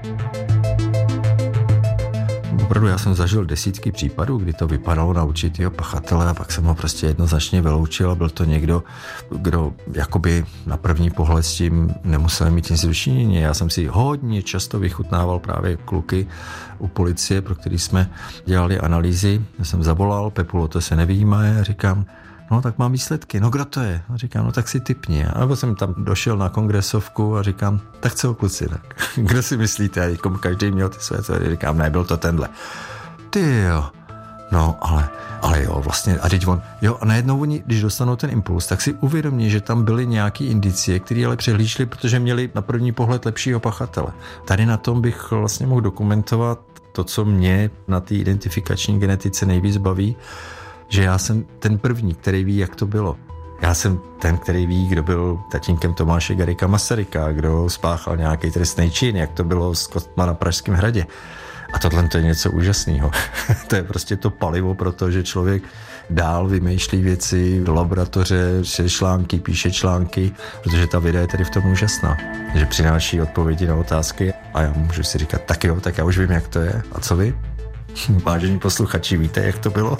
Opravdu já jsem zažil desítky případů, kdy to vypadalo na určitýho pachatele a pak jsem ho prostě jednoznačně vyloučil a byl to někdo, kdo jakoby na první pohled s tím nemusel mít nic dočinění. Já jsem si hodně často vychutnával právě kluky u policie, pro který jsme dělali analýzy. Já jsem zavolal, Pepulo, to se nevyjímá, a říkám, no tak mám výsledky, no kdo to je? A říkám, no tak si tipni. A nebo jsem tam došel na kongresovku a říkám, tak co kluci, tak kdo si myslíte? A jako každý měl ty své teorie, říkám, ne, byl to tenhle. Ty jo, no ale, ale jo, vlastně, a teď on, jo, a najednou oni, když dostanou ten impuls, tak si uvědomí, že tam byly nějaký indicie, které ale přehlíželi, protože měli na první pohled lepšího pachatele. Tady na tom bych vlastně mohl dokumentovat to, co mě na té identifikační genetice nejvíc baví, že já jsem ten první, který ví, jak to bylo. Já jsem ten, který ví, kdo byl tatínkem Tomáše Garrigua Masaryka, kdo spáchal nějaký trestný čin, jak to bylo s Kostma na Pražském hradě. A tohle to je něco úžasného. To je prostě to palivo pro to, že člověk dál vymýšlí věci do laboratoře, píše články, píše články, protože ta videa je tady v tom úžasná. Že přináší odpovědi na otázky a já můžu si říkat, tak jo, tak já už vím, jak to je. A co vy? Vážení posluchači, víte, jak to bylo?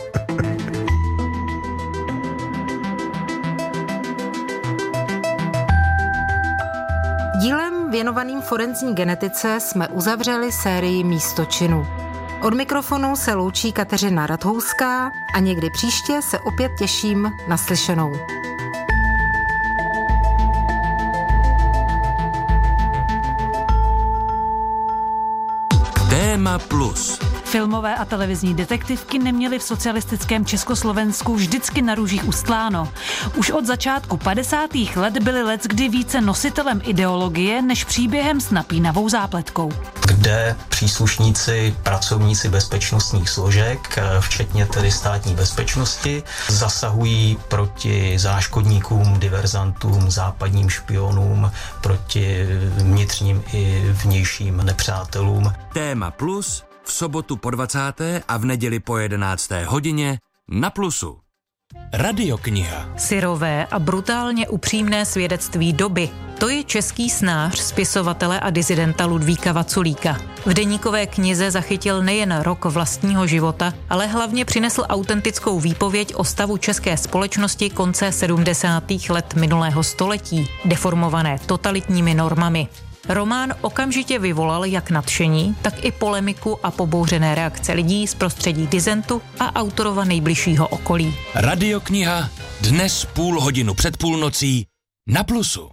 Dílem věnovaným forenzní genetice jsme uzavřeli sérii Místo činu. Od mikrofonu se loučí Kateřina Rathouská a někdy příště se opět těším na slyšenou. Téma plus. Filmové a televizní detektivky neměly v socialistickém Československu vždycky na růžích ustláno. Už od začátku padesátých let byly leckdy více nositelem ideologie než příběhem s napínavou zápletkou. Kde příslušníci, pracovníci bezpečnostních složek, včetně tedy státní bezpečnosti, zasahují proti záškodníkům, diverzantům, západním špionům, proti vnitřním i vnějším nepřátelům. Téma plus v sobotu po dvacáté a v neděli po jedenácté hodině na Plusu. Radiokniha. Syrové a brutálně upřímné svědectví doby. To je český snář, spisovatele a disidenta Ludvíka Vaculíka. V deníkové knize zachytil nejen rok vlastního života, ale hlavně přinesl autentickou výpověď o stavu české společnosti konce sedmdesátých let minulého století, deformované totalitními normami. Román okamžitě vyvolal jak nadšení, tak i polemiku a pobouřené reakce lidí z prostředí disentu a autorova nejbližšího okolí. Radiokniha dnes půl hodinu před půlnocí na Plusu.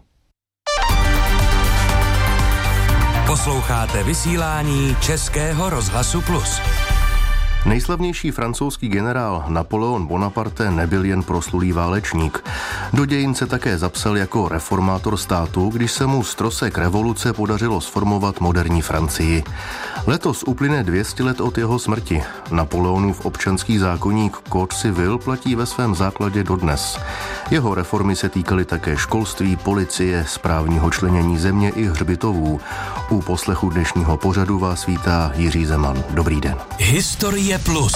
Posloucháte vysílání Českého rozhlasu Plus. Nejslavnější francouzský generál Napoleon Bonaparte nebyl jen proslulý válečník. Do dějin se také zapsal jako reformátor státu, když se mu z trosek revoluce podařilo sformovat moderní Francii. Letos uplyne dvě stě let od jeho smrti. Napoleonův občanský zákoník Code civil platí ve svém základě dodnes. Jeho reformy se týkaly také školství, policie, správního členění země i hřbitovů. U poslechu dnešního pořadu vás vítá Jiří Zeman. Dobrý den. Historie Plus.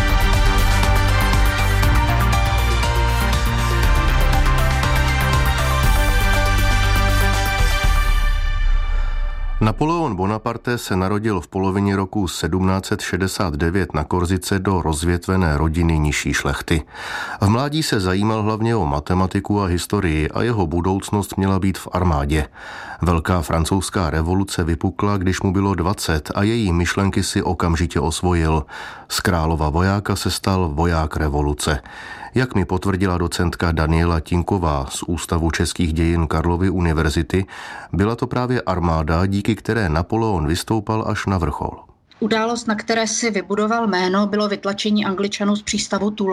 Napoleon Bonaparte se narodil v polovině roku sedmnáct set šedesát devět na Korzice do rozvětvené rodiny nižší šlechty. V mládí se zajímal hlavně o matematiku a historii a jeho budoucnost měla být v armádě. Velká francouzská revoluce vypukla, když mu bylo dvacet a její myšlenky si okamžitě osvojil. Z králova vojáka se stal voják revoluce. Jak mi potvrdila docentka Daniela Tinková z Ústavu českých dějin Karlovy univerzity, byla to právě armáda, díky které Napoleon vystoupal až na vrchol. Událost, na které si vybudoval jméno, bylo vytlačení Angličanů z přístavu Toulon